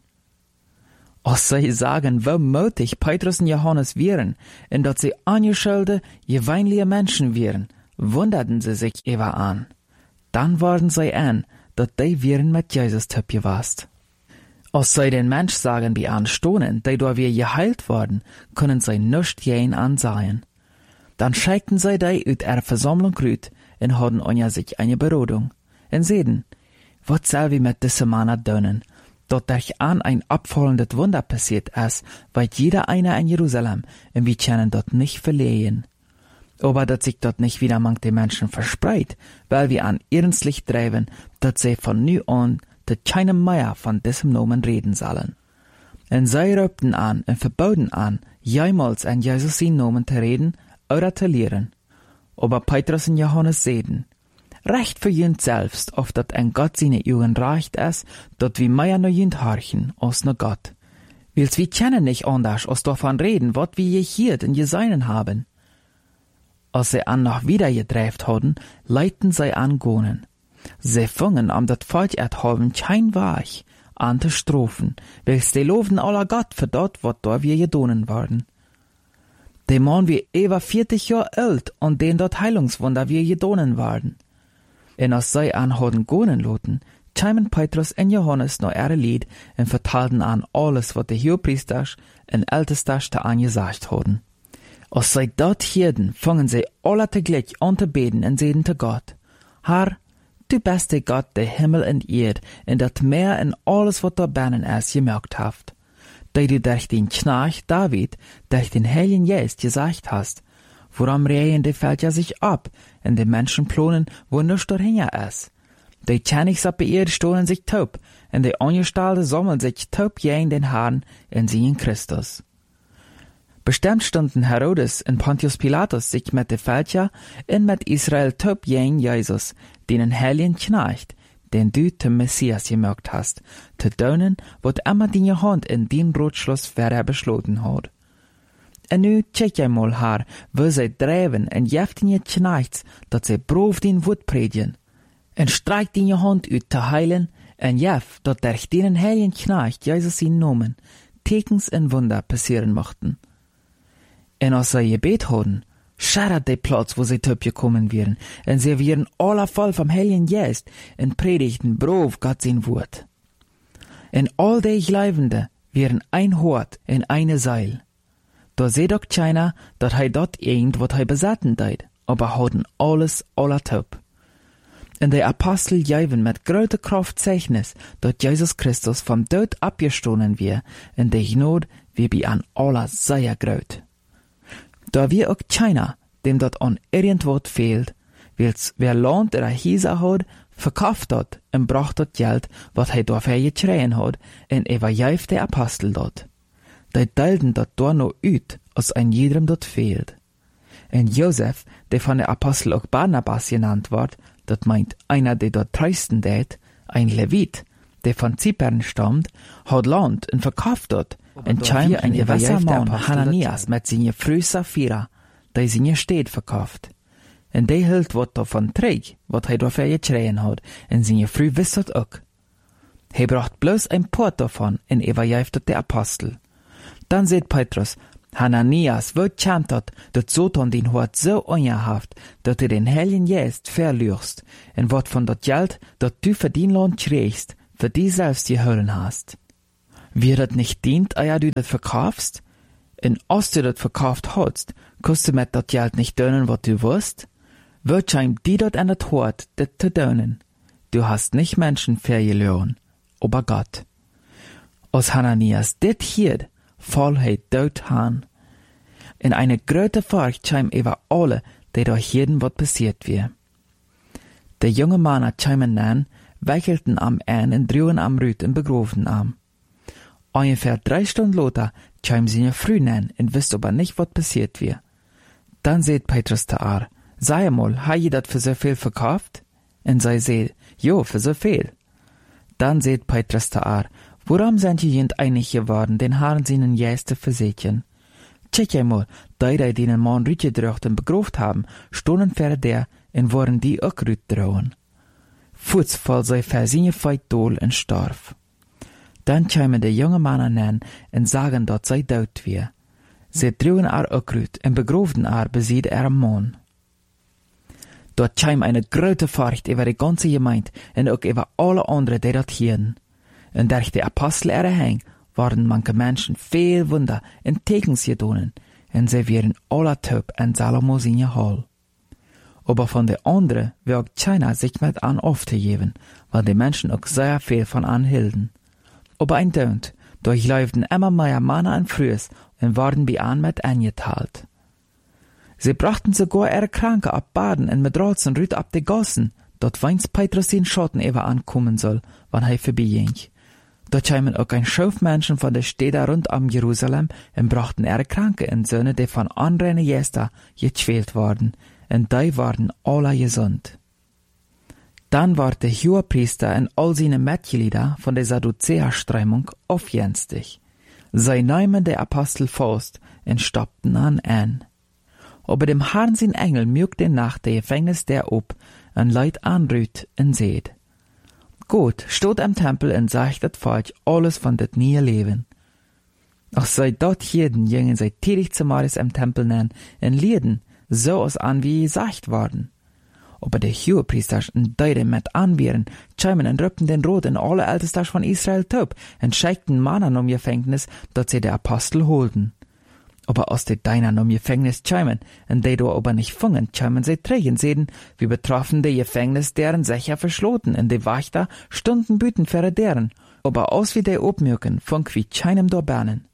Os sie sagen, wo mutig Petrus und Johannes wären, und dort sie angeschulde, geweinliche Menschen wären, wunderten sie sich über an. Dann waren sie an, dat die wären mit Jesus töp gewast. Os sie den Mensch sagen, wie anstohnen, die da wir geheilt worden, können sie nicht jen ansehen. Dann schickten sie die ut der Versammlung rüt und hatten anja sich eine Berodung. Und sehen, wat soll wir mit diesem Mann tun, dort durch an ein abfallendes Wunder passiert ist, weil jeder einer in Jerusalem, und wir können dort nicht verlehen. Aber dass sich dort nicht wieder manch die Menschen verspreit, weil wir an ihrens Licht treiben, dass sie von nu an zu keinem mehr von diesem Namen reden sollen. Und sie rübten an und verboten an, jemals an Jesus in Namen zu reden oder zu lehren. Aber Petrus und Johannes sehen, recht für jünd selbst, auf dat ein Gott seine Augen reicht es, dort wie mehr no jünd horchen, als no Gott. Wils wir kennen nicht anders, als davon reden, wat wir je hier in Jeseinen haben. Als sie an noch wieder gedreift hadden, leiten sie an gonen. Sie fingen am dat Volk erhaben kein Weich an zu Strophen, welches die loben aller Gott für dort, wat da wir gedonen worden. Der Mann wie über 40 Jahre alt und den dort Heilungswunder wir gedonen waren. Und als sie an hadden gonen loten, chimen Petrus und Johannes noch ihre Lied und vertalten an alles, was die Hohenpriester und Ältester da angesagt hadden. Als sie dort hierden, fangen sie alle teglich an zu beten und sehen zu Gott, Herr, du bist der Gott, der Himmel und Erd, und das Meer und alles, was da binnen ist, gemerkt haft, der du durch den Knecht David, durch den Heiligen Geist gesagt hast, woran rehen die Völker sich ab, und die Menschen plonen, wo nichts dahinter ist. Die Königs ab Erde stohlen sich taub, und die Angestellte sammeln sich taub gegen den Herrn und sehen Christus. Bestimmt stunden Herodes und Pontius Pilatus sich mit den Völkern und mit Israel taub gegen Jesus, den Heiligen Knecht, den du zum Messias gemerkt hast, zu tun, wat immer deine Hand in den Ratschluss wer beschlossen hat. Und nu check einmal, Herr, wo sie treiben und jeft in ihr Knechts, dat sie brav den Wort predigen. Und streik deine Hand ut zu heilen, und jeft, dat durch den Heiligen Knecht Jesus in Namen Tekens und Wunder passieren mochten. Und als sie gebet hadden, schadert der Platz, wo sie töp gekommen wären, und sie wären alle voll vom Heiligen Geist und predigten brav Gott sein Wort. Und all die Gläubende wären ein Hort in eine Seil. Da seht doch keiner, dat hei dort irgend hei besatten deit, aber hadden alles aller töp. Und die Apostel geben mit großer Kraft Zeichnis, dat Jesus Christus vom Tod abgestohlen wir, und die Gnade wie bei an aller sehr groß. Da wir auch keiner, dem dort an irgendwas fehlt, wils wer Land oder Häuser hat, verkauft dort und bracht dort Geld, was er dafür getreien hat, und überjäft der Apostel dort. Die teilten dort da noch ut, als ein jedem dort fehlt. Und Josef, der von der Apostel auch Barnabas genannt wird, dat meint einer, der dort treusten tät, ein Levit, der von Zypern stammt, hat Land und verkauft dort, und scheint ein überjäfter Hananias mit seiner Frau Sapphira, der seine Städt verkauft. Und der hielt wat davon träg, wat er dafür getreien hat, und seine Frau wisst auch. Er bracht bloß ein Port davon, und überjäftet der Apostel. Dann seht Petrus, Hananias, wat chant dat Satan den hart so onjahaft, dat den Heiligen Geist verlierst, en wat van dat geld, dat du für den Land kriegst, für die selbst geholen hast. Wie dat nicht dient, ja du dat verkaufst? En als du dat verkauft hast, kannst du mit dat Geld nicht tun, wat du wirst? Wird scheim die dat an dat hart, dat zu tun. Du hast nicht Menschen verloren, aber Gott. Als Hananias dit hiert, voll hij dood han. In eine grote Furcht scheim über alle, die da hielden, wat passiert wie. De junge Männer scheimen an, wechelten am ein en droegen am Rüt en begroven am. Ungefähr 3 Stunden later scheim sie früh an en wisst aber nicht, wat passiert wie. Dann seht Petrus zu ar, sei mal, ha je dat für so viel verkauft? En sei seht, jo, für so viel. Dann seht Petrus zu ar, woran sind je jent einig geworden, den Herrn seinen Jäste versetjen? Check einmal, die den Mann Rütje gedrückt und begroft haben, stonden ver der en worden die auch Rüt drohen. Voets voll sei versinje feit dol en starf. Dann kämen de junge Männer an en sagen dat sei dood wie. Sie drohen auch Rüt en begroven besied am Mann. Dort käm eine grote Furcht über die ganze Gemeinde en auch über alle anderen, die dat hielden. En durch die Apostel erhäng, waren manche Menschen viel Wunder en Tekens gedonen, en sie wären alle taub en Salomo seine Hall. Aber von den anderen wirkt keiner sich mit an aufzugeben, weil die Menschen auch sehr viel von anhielten. Aber ein Dönt, durchläuften immer mehr Männer und Frühes und waren bei an mit angeteilt. Sie brachten sogar ihre Kranke ab Baden und mit Rotz und Rüt ab die Gossen, dort weins Petrus den Schotten ever ankommen soll, wann er vorbeiging. Dort kämen auch ein Schauf Menschen von der Städte rund um Jerusalem und brachten ihre Kranke und Söhne, die von anderen Jäster gequält worden, und die waren alle gesund. Dann war der Hohepriester und all seine Mitglieder von der Sadduzäerströmung aufjenstig. Sie nahmen der Apostel fast und stoppten an. Aber dem Herrn sein Engel mögte nach der Gefängnis der ob und Leut anrüht und seht. Gott steht am Tempel und sagt das Volk alles von das nie Leben. Auch sei dort jeden jungen sei tätig zum Mordes am Tempel nennen und lieden, so aus an wie gesagt worden. Aber der Hohepriester und die mit anwehren, schämen und rüppten den Rot in alle Ältesten von Israel taub und schickten Mannen um Gefängnis, dort sie der Apostel holten. Aber aus den Deinern um Gefängnis schämen, und die do aber nicht fungen, schämen sie trägen sehen, wie betroffen die Gefängnis deren sicher verschloten, und die Wächter Stunden büten für deren, aber aus wie die obmücken, funk wie keinem do bernen.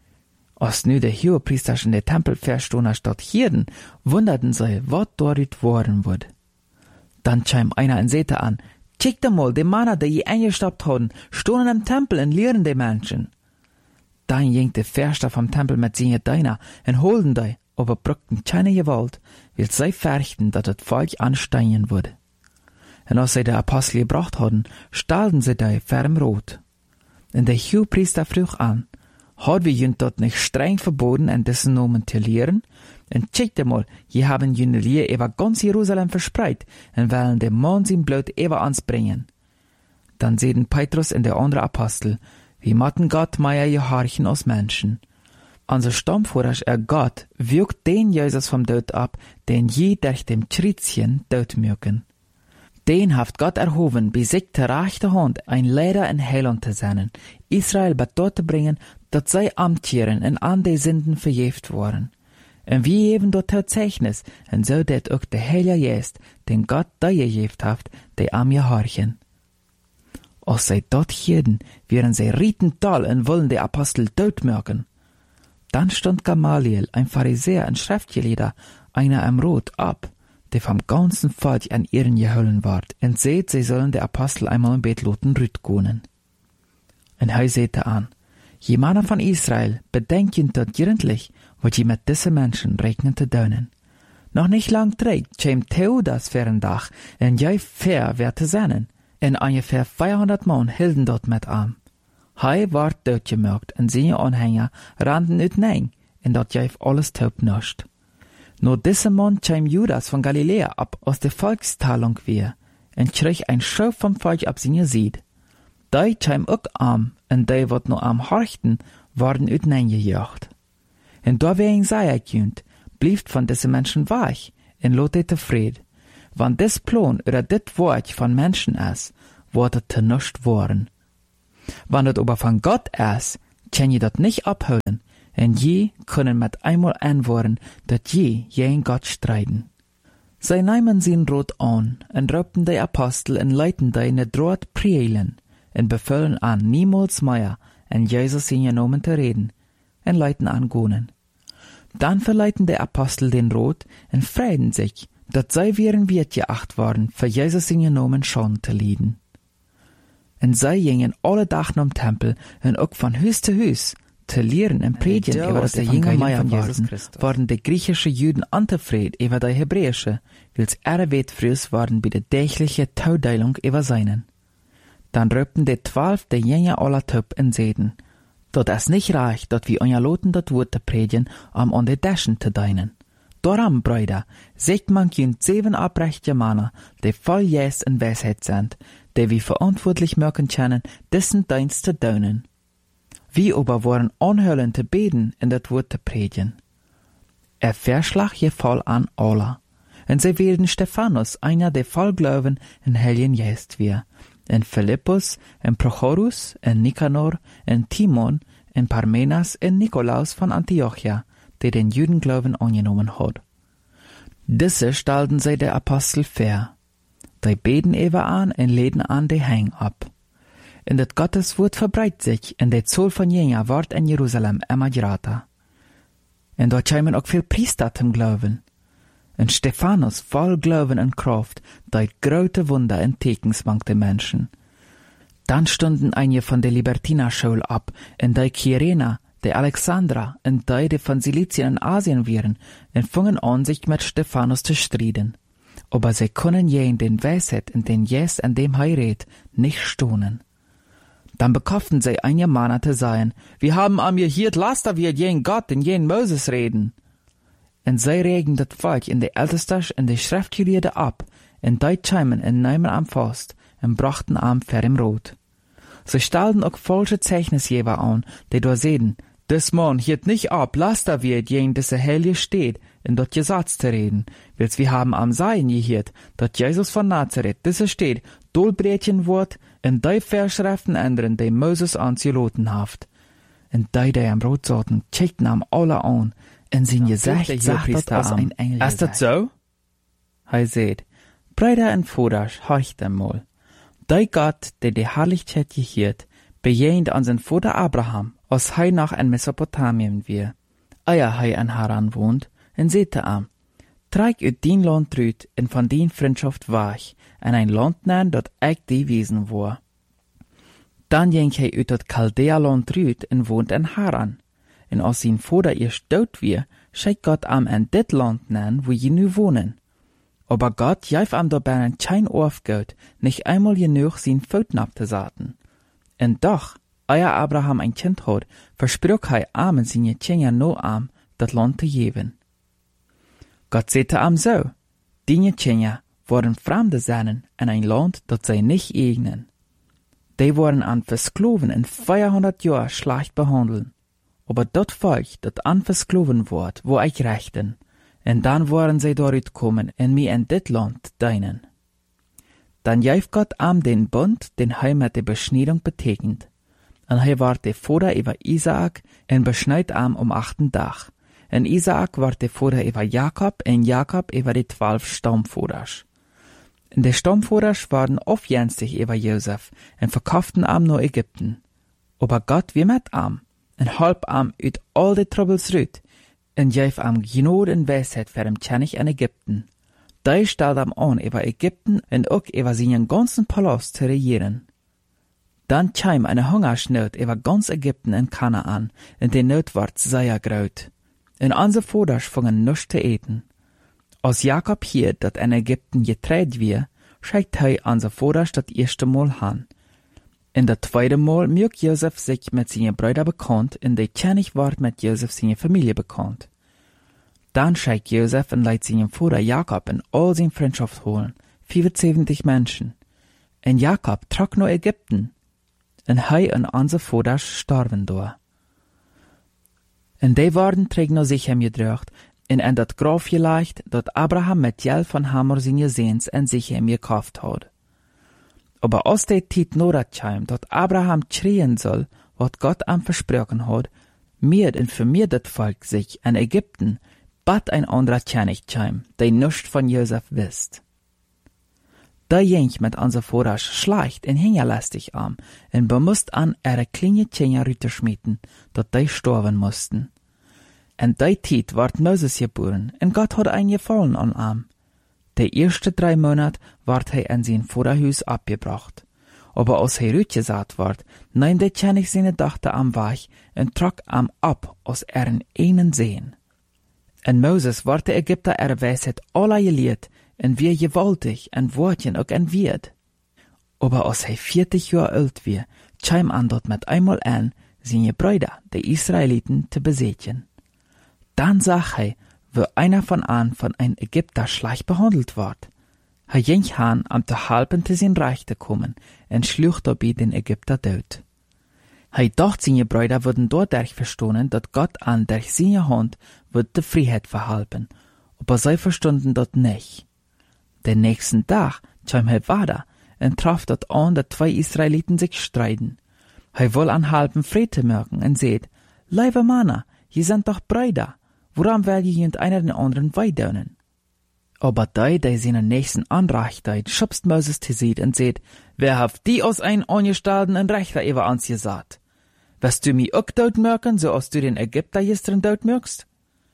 Als nu der Hohepriester in der Tempel verstohner statt hierden, wunderten sie, wat dort worden wird. Dann schäm einer in Sete an, check mal, die Männer, die je eingestoppt haben, stohnen im Tempel und lehren die Menschen. Dann ging der Förster vom Tempel mit seinen Dienern und holten die, aber brückten keine Gewalt, weil sie fürchten, dass das Volk ansteigen würde. Und als sie die Apostel gebracht hatten, stahlten sie die ferm rot. Und der Hohepriester frug an, hat wir jünt dort nicht streng verboten, in dessen Namen zu lehren? Und checkte mal, je haben jüne Lehr über ganz Jerusalem verspreit und wollen dem Mann sein Blut über ans bringen. Dann sehen Petrus und der andere Apostel, wie matten Gott meier gehorchen aus Menschen. Unser Stammführer, Gott, wirkt den Jesus vom Tod ab, den je durch dem Schrittchen Tod mögen. Den haft Gott erhoben, bei sich der rechte Hand ein Leder in Heiland zu sein, Israel bei dort zu bringen, dat sei amtieren und an die Sünden verjeft worden. Und wie eben dort Zeichnis, und so det auch der Heilige Geist, den Gott da gejeft haft, die am gehorchen. Als sie dort hielten, wären sie rieten toll und wollen die Apostel tot mögen. Dann stand Gamaliel, ein Pharisäer und Schriftgelehrter, einer am Rot ab, der vom ganzen Volk an ihren geholen ward, und seht, sie sollen die Apostel einmal im Bett loten rüt gonen. Und er sehte an, je Männer von Israel, bedenken dort gründlich, wat je mit diesen Menschen rechnen zu dönen. Noch nicht lang trägt, käm Theudas für ein Dach, und jei fair wird zu sein. En ungefähr 400 Mann hielden dort mit an. Hij ward doodgemerkt en seine Anhänger rannten uiteen en dat jäif alles taub nascht. Nur dieser Mann käm Judas von Galiläa ab aus der Volkstalung wir en krieg ein Schau vom Volk ab seine Sied. Die käm auch arm en die wat nur am horchten, waren uiteen gejacht. En da wie ein Seierkünd, blieft von diesen Menschen weich, en lot het tevreden. Want dis Plan oder dit Wort von Menschen ist, wordt het te nichts worden. Wann het aber von Gott ist, kann je dat nicht abholen, en je können mit einmal antworten, dat je gegen Gott streiten. Zij nahmen zijn Rot an, en roepten die Apostel en leiten die ne droht prielen, en bevelen an niemals mehr en Jesus in je Namen te reden, en leiten an gonen. Dan verleiten die Apostel den Rot en freiden sich, dat zij weer een Wirt geacht worden, für Jesus in je Namen schon te lieden. En zij gingen alle dag naar Tempel en ook van huis te huis, te leren en predigen over dat de jonge Meier waren de griechische Juden antevreden over de Hebräische, wils weet frühs waren bij de tägliche Taudeilung over seinen. Dan röpten de 12 de Jünger aller Töp en zeiden, dat es nicht reicht, dat wir onjaloten dat Woord te predigen, an de Deschen te deinen. Darum, Brüder, zegt man jün 7 oprechte Männer, die voll Jes en Weisheit sind, die wir verantwortlich machen können, dessen Dienst zu tun. Wir aber waren anhören zu beten und das Wort zu predigen. Verschlag je voll an alle. Und sie wählten Stephanus, einer der voll Glauben in Heiligen Geist wir, und Philippus, und Prochorus, und Nikanor, und Timon, und Parmenas, und Nikolaus von Antiochia, der den Judenglauben angenommen hat. Diese stellten sie der Apostel vor. Die beten ewer an und leden an die Hang ab. Und das Gotteswort verbreitet sich, und die Zahl von Jünger wird in Jerusalem immer größer. Und dort kämen auch viel Priester zum Glauben. Und Stephanus, voll Glauben und Kraft, deut große Wunder und Tekens mank den Menschen. Dann stunden einige von der Libertinerschule ab, und die Kyrena, die Alexandra, und die von Silizien und Asien wären, und fingen an, sich mit Stephanus zu streiten. Aber sie können je in den Weisheit und den Jes an dem Heirat nicht stohnen. Dann bekauften sie einige Männer zu sagen, wir haben am je hier Laster wie jen Gott und jen Moses reden. Und sie regen das Volk in die Älteste und die Schriftgelehrte ab, und die scheimen und nehmen am Fast, und brachten am für im Rot. Sie stellten auch falsche Zeichnisgeber an, die da sehen, des Mann hielt nicht ab, Laster wie jen diese Heilige steht, in dort Gesetz zu reden, wils wir haben am Seien gehört, dat Jesus von Nazareth, diese steht, Dolbrätchen wort, in die Verschriften ändern, die Moses anzuloten haft. Und die am Rot saßen, checkten am alle an, und sein Gesicht sagt aus ein Engel. Ist das so? Er sagt, Brüder und Voders, horcht einmal. Die Gott, der die Herrlichkeit gehört, bejehnt an sein Vater Abraham, als er noch in Mesopotamien wir. Eier er an Haran wohnt, en sete am, trag uit dien Land rüt en van dien Freundschaft weich, en ein Land nein, dat ich die Wesen war. Dann ging hij uit dat Chaldea-Land rüt en wohnt in Haran. En als sein Vater erst dood wir, schickt Gott am en dit Land nein, wo je nu wohnen. Aber Gott jäif am dabei ein kein Aufgeld, nicht einmal genug sein Foten abzusaten. En doch, euer Abraham ein Kind hat, versprach hij am en seine Kinder no am, dat Land te geben. Gott sagte am so, die Kinder waren Fremde sein in ein Land, das sie nicht eignen. Die waren an Versklaven in 400 Jahren schlecht behandelt. Aber dort Volk, das an Versklaven ward, wo ich rechten, und dann waren sie dort kommen und mir in dit Land deinen. Dann jäif Gott am den Bund, den er mit der Beschneidung betekent. Und er war der Vater über Isaak und beschneid am 8. Tag. En Isaak war der Vater über Jakob, en Jakob über die 12 Stammvaders. En die Stammvaders waren aufjenstig über Josef, en verkauften am nach Ägypten. Aber Gott wie mit am, en halb am uit all die Troubles rüt, en jäif am Gnade en Weisheit für den König in Ägypten. Die stellt am an über Ägypten en auch über seinen ganzen Palast zu regieren. Dann kam eine Hungersnot über ganz Ägypten en Kanaan, en die Not ward sehr groß. En onze Voders fingen nichts zu eten. Als Jakob hier, dat in Ägypten getreid wir, schickt hij onze Voders das erste Mal han. In das zweite Mal mög Josef sich mit seinen Brüdern bekannt, und die König ward mit Josef seine Familie bekannt. Dann schickt Josef und leiht seinen Vater Jakob in all seine Freundschaft holen, 75 Menschen. Und Jakob trug nach Ägypten, und hij und onze Voders starben da. En die worden träg naar Sichem gedrucht, en dat graf gelegd, dat Abraham met Geld van Hamor zijn Seens en Sichem gekauft had. Aber aus der Zeit noratschheim, dat Abraham schreien soll, wat Gott am versprochen hat, mehr und für mir das Volk sich in Ägypten, bat ein anderer Tjernigtscheim, der nichts von Josef wisst. Da jench mit unser Vorrasch schleicht en hingerlastig am, en bemust an ihre kleine Tjener Rüterschmieden, dat die sterben mussten. En die Zeit ward Moses geboren, en Gott hat ein gefallen an am. Die erste 3 Monate ward hij in sein Vorderhuis abgebracht. Aber als hij rütgesat ward, nahm der Tjenig seine Tochter am Weich en trok am ab aus ihren einen Seen. En Moses ward der Ägypter Weisheit aller geleerd, en wie gewaltig en woordjen ook en wierd. Aber als hij 40 Jahre alt wie, tschim an dort mit einmal an, seine Brüder, die Israeliten, te besetzen. Dann sag hij, wo einer von ein Ägypter schlecht behandelt ward. Hij ging han am te halpen te zijn Reich te kommen, en schlucht dabei den Ägypter dood. Hij dacht seine Brüder würden dadurch verstehen, dat Gott an durch seine Hand wird die Freiheit verhalten, aber sie verstunden dat nicht. Den nächsten Tag kam hij weiter en traf dat an, dat 2 Israeliten sich streiten. Hij will an halben Friede merken en seht, liebe Männer, je sind doch Brüder, woran will je einer den anderen weidonen? Aber die seinen nächsten anreicht, schubst Moses te seht en seht, wer haft die aus ein angestalten en Rechter über ans gesagt? Wirst du mi ook dood merken, so als du den Ägypter gestern dood merkst?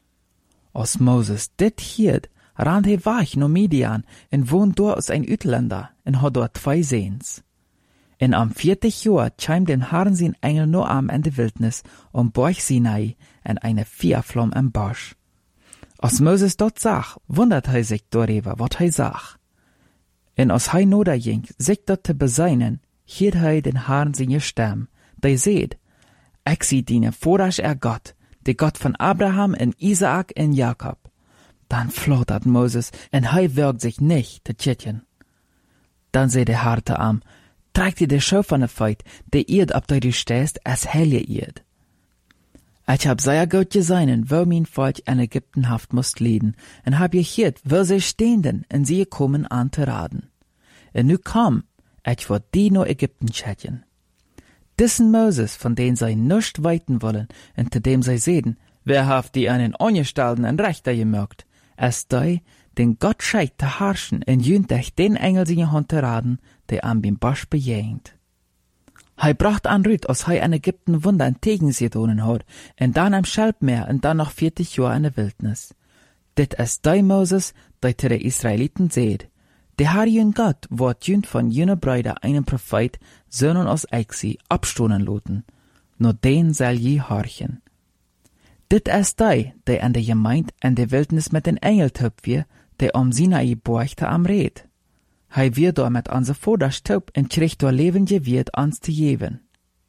Als Moses dit hiert, rand hij weg naar Midian en woont door als ein Utländer en had dort 2 Seens. En am 40 Jahr tschim den Herrn sein Engel nur am in de Wildnis Berg Sinai en eine Feuerflamme im Busch. Als Moses dort sag, wundert hij sich darüber, wat hij sag. En als hij noder ging, sich dort te beseinen, hielt hij den Herrn seine Stimme, die seht, ich zie dienen voorrasch Gott, de Gott von Abraham en Isaak en Jakob. Dann flattert Moses, en hij wirkt sich nicht te tschitjen. Dann seh der harte Arm, tragt dir de Schau von der Feit, de Erd, ob du stehst, as helje Erd. Ich hab sehr gut gesehen, wo mein Volk in Ägypten haft musst lieden, en hab gehört, wo sie stehnden, en sie kommen an te raden. En nu komm, ich wollt die no Ägypten schätjen. Dissen Moses, von den sie nischt weiten wollen, und zu dem sie sehen, wer haft die einen Angestellten en Rechter gemerkt, als die, den Gott scheit te herrschen, en jüntech den Engel seine Hand te raden, der am beim Bosch bejähnt. Hij bracht an Rüt, als hij in Ägypten Wunder entgegen sie gedonen hat, en dann am Schelbmeer, en dann noch 40 Jahre in der Wildnis. Dit is die Moses, die te de Israeliten seht. Der Herr jün Gott wordt jünt von jüne Brüder einen Prophet, Söhnen aus Exi, abstonen loten. Nur den soll je horchen. Dit is die an der Gemeinde in der Wildnis mit den Engel töp wir, der Sinai borchte am Red. Hij wird door met onze Voders taub en kriegt door levende Wirt ans te geben.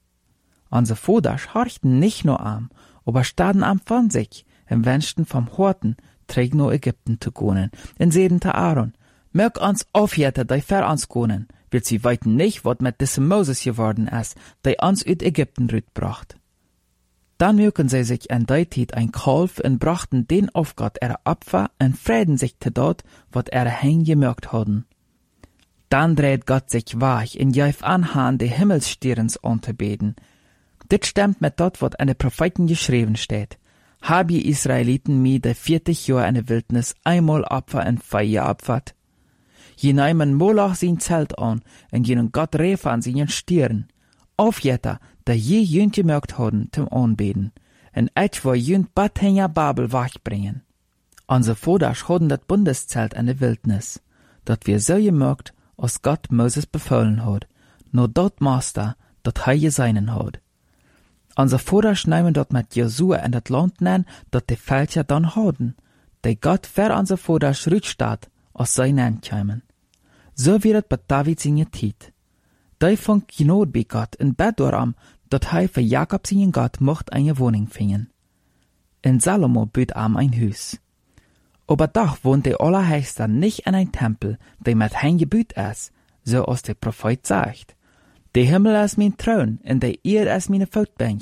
Onze Voders horchten nicht nur am, aber staden am von sich, en wünschten vom Horten, träg nur Ägypten zu gehen, en seden te Aaron, mög ons aufjäte, die ver ans gehen, will sie weiten nicht, wat mit diesem Moses geworden ist, die uns uit Ägypten rütbracht. Dann mögen sie sich in die Zeit ein Kalf en brachten den auf Gott ihre Opfer en frieden sich te dort, wat ihre Hänge gemerkt hadden. Dann dreht Gott sich weich und jäuf anhand die Himmelsstirns anzubeten. Dit stimmt mit dort, wat in den Propheten geschrieben steht. Hab je Israeliten mi de 40 Jahre in der Wildnis einmal Opfer en Feier opfert. Je neimen Moloch sein Zelt an und jenen Gott Refa an seinen Stirn. Aufjetter, da je jünt gemerkt hadden zum Anbeten. En ich wo jünt Bathänger Babel wachbringen. Unser Voders hadden dat Bundeszelt in der Wildnis. Dat wir so gemerkt, als Gott Moses befohlen hat, nur dort Master, dat hij geseinen hat. Unser Voders nehmen dort mit Josua in dat Land nennen, dat die Völker dann hadden, die Gott für unser Voders rütstaat, als sie nennen kämen. So wird es bei David seine Zeit. Die fang Gnade bei Gott in Bett daran, dat hij für Jakob seinen Gott mocht eine Wohnung finden. In Salomo büt am ein Haus. Aber doch wohnt der Allerheißte nicht in ein Tempel, der mit hein gebüht ist, so als der Prophet sagt. Der Himmel ist mein Thron, und der Erde ist meine Fußbank.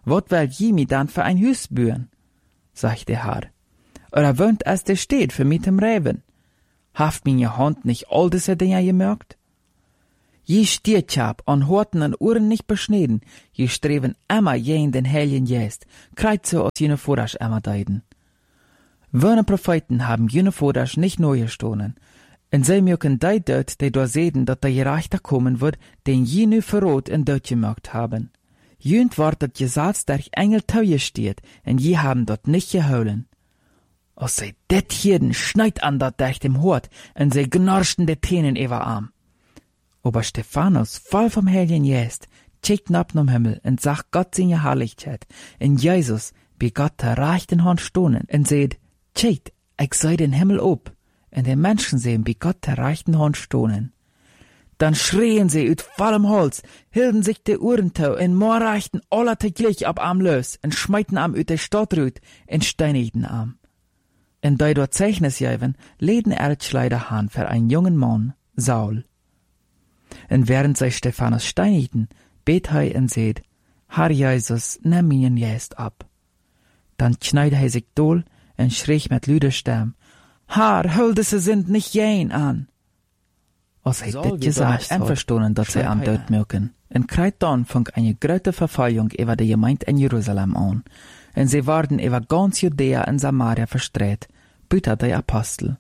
Wat will je mi dann für ein Hus bühen? Sagt der Herr. Oder wohnt es der steht für mit dem Reven? Haft meine Hand nicht all diese Dinge gemerkt? Je stiert hab an Horten und Ohren nicht beschneden, je streven immer je in den Heiligen Geist, kreit so aus jene Vorrasch immer deiden. Wöne Propheten haben jene Vorrasch nicht neu gestohlen, und sie mögen die dort, die da sehen, dass der Gerechter kommen wird, den jene verrot und dort gemerkt haben. Jünd ward dat Gesetz der Engel teuer steht, und je haben dort nicht geholen. Als sie det hierden schneid an dat durch dem Hort, und sie gnorschten de Tänen über Arm. Aber Stephanus, voll vom Heiligen Geist, checkt ab nom Himmel und sagt Gott seine Herrlichkeit. Und Jesus, wie Gott der rechten Hand stohnen, und seht, checkt, ich sei den Himmel ob, und die Menschen sehen, wie Gott der rechten Hand stohnen. Dann schrien sie ut vollem Holz, hielten sich die Uhren tau, und morreichten alle teglich ab am los, und schmeiten am ut der Stadt rüt, und steinigten am. Und da dort Zeichnis jäven, leden Erdschleider han für einen jungen Mann, Saul. Und während sie Stephanus steinigten, bet hei und seht, Herr Jesus, nimm ihn jetzt ab. Dann schneid hei sich dohl und schrie mit lüder Stimme, Herr, hol diese sind nicht jen an. Als hei dit gesagt, einverstanden, dass sie am Tod mögen. Und kreit dann fang eine große Verfolgung über die Gemeinde in Jerusalem an. Und sie waren über ganz Judäa und Samaria verstreut, büter die Apostel.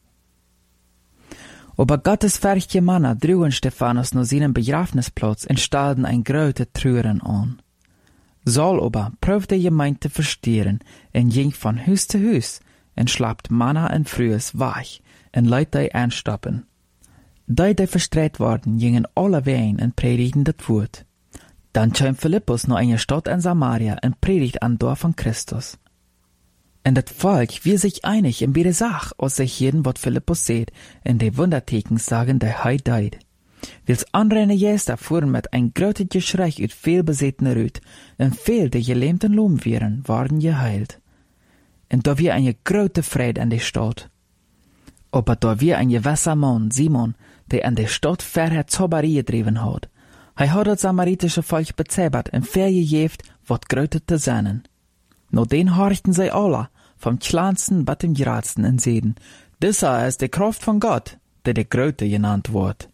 Aber Gottes fähige Männer trugen Stephanus nach seinem Begrafnisplatz und stellten ein großes Trüren an. Saul aber prüfte die Gemeinde zu verstehen und ging von Haus zu Haus und schlappt Männer und Frühes weich und leitet die anstoppen. Die verstreut worden, gingen alle wein und predigten das Wort. Dann kam Philippus nach einer Stadt in Samaria und predigt an Dorf von Christus. Und das Volk wir sich einig in beide Sach, aus sich jeden, wat Philippus seht, in de Wundertekens sagen, der hei deid. Wils andere Gäste fuhren mit ein großes Geschrei ut viel besetene Rüt, und viel der gelähmten Lom wären, waren geheilt. Und da wir eine große Freude an der Stadt. Aber da wir ein gewisser Mann, Simon, der an der Stadt vorher Zauberie getrieben hat, hat das samaritische Volk bezaubert und vergejeft, wat Gröte zu seinen. No den horchten sie alle, vom kleinsten bis dem geradsten in Seden. Dieser ist die Kraft von Gott, der Gröte genannt wird.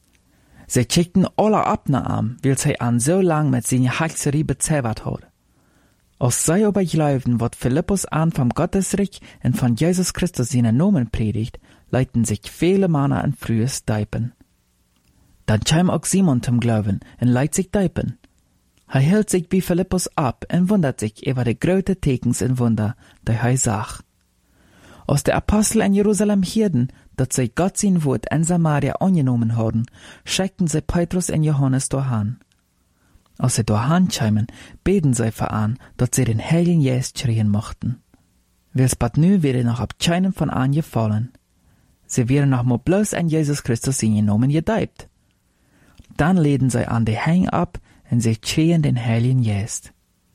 Sie schickten alle ab nach ihm, weil sie an so lang mit seiner Hexerie bezaubert hat. Als sie aber glaubten, wat Philippus an vom Gottesreich und von Jesus Christus seinen Namen predigt, leiten sich viele Männer in frühes Deipen. Dann kam auch Simon zum Glauben und leit sich Deipen. Er hielt sich bei Philippus ab und wundert sich über die großen Tekens und Wunder, die er sah. Als die Apostel in Jerusalem hörten, dass sie Gott sein Wort in Samaria angenommen hatten, schickten sie Petrus und Johannes dahin. Als sie dahin kamen, beten sie für an, dass sie den Heiligen Geist schreien mochten. Wils bad nu wäre noch ab keinem von an gefallen. Sie wären noch mal bloß an Jesus Christus in genommen gedeibt. Dann leden sie an die Hang ab, und sie schreien den Heiligen Geist.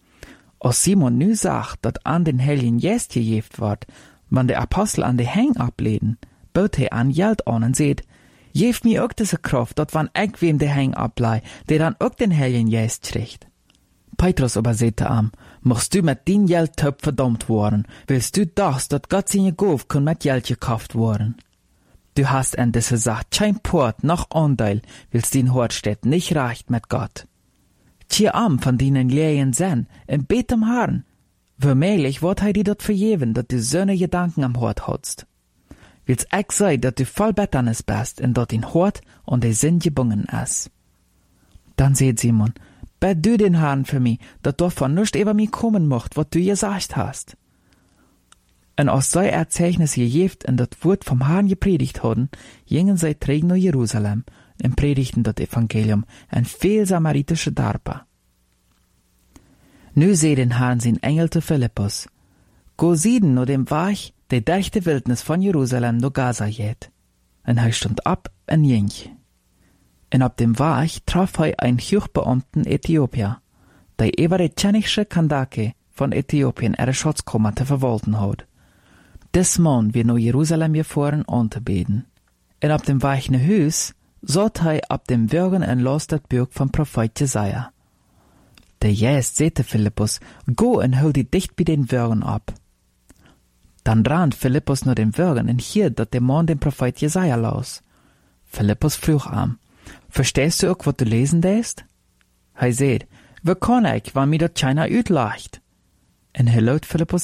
Als Simon nu sagt, dass an den Heiligen Geist gejeft wird, wenn der Apostel an die Hang ableden, bot er an Geld an und seht, jeft mir auch diese Kraft, dass wann ich wem der Hang ablei, der dann auch den Heiligen Geist kriegt. Petrus aber sagte am, machst du mit den Geldtöpf verdammt worden, willst du das, dass Gott seine Gauf kann mit Geld gekauft worden? Du hast in dieser Sache kein Port noch Anteil, willst den Hort steht nicht recht mit Gott. Tier am von denen Lehren sein, und bet am Herrn. Womöglich wird dir dort vergeben, dass du so ne Gedanken am Hort hast. Willst ich sei, dass du voll Betternis bist, und dort den Hort und der Sinn gebungen ist. Dann seht Simon, bet du den Herrn für mich, dass davon nicht über mich kommen mocht, was du gesagt hast. Und als sei Erzeichnis gejeft und das Wort vom Herrn gepredigt hatten, gingen sie träg nach Jerusalem und predigten das Evangelium an viel samaritische Dörfer. Nu seh den Herrn sein Engel zu Philippus. Go sieden nur dem Weg, der durch die Wildnis von Jerusalem nach Gaza geht. Und er stund ab und ging. Und auf dem Weg traf er einen Hochbeamten Äthiopier, der über die tschenische Kandake von Äthiopien ihre Schatzkammer zu verwalten hat. Des Mann wir nach Jerusalem gefahren anzubeten. Und auf dem Weg nach Haus sollt er ab dem Wirgen und las das Buch vom Prophet Jesaja. Der Jäst säte Philippus, go en hol die dicht bei den Würgen ab. Dann rannt Philippus nur den Würgen und hier dat der Mann den Prophet Jesaja los. Philippus frug am, verstehst du auch, wat du lesen dest? Hij seht, wie kann ich, wann mir dat China uitlacht? En hij laut Philippus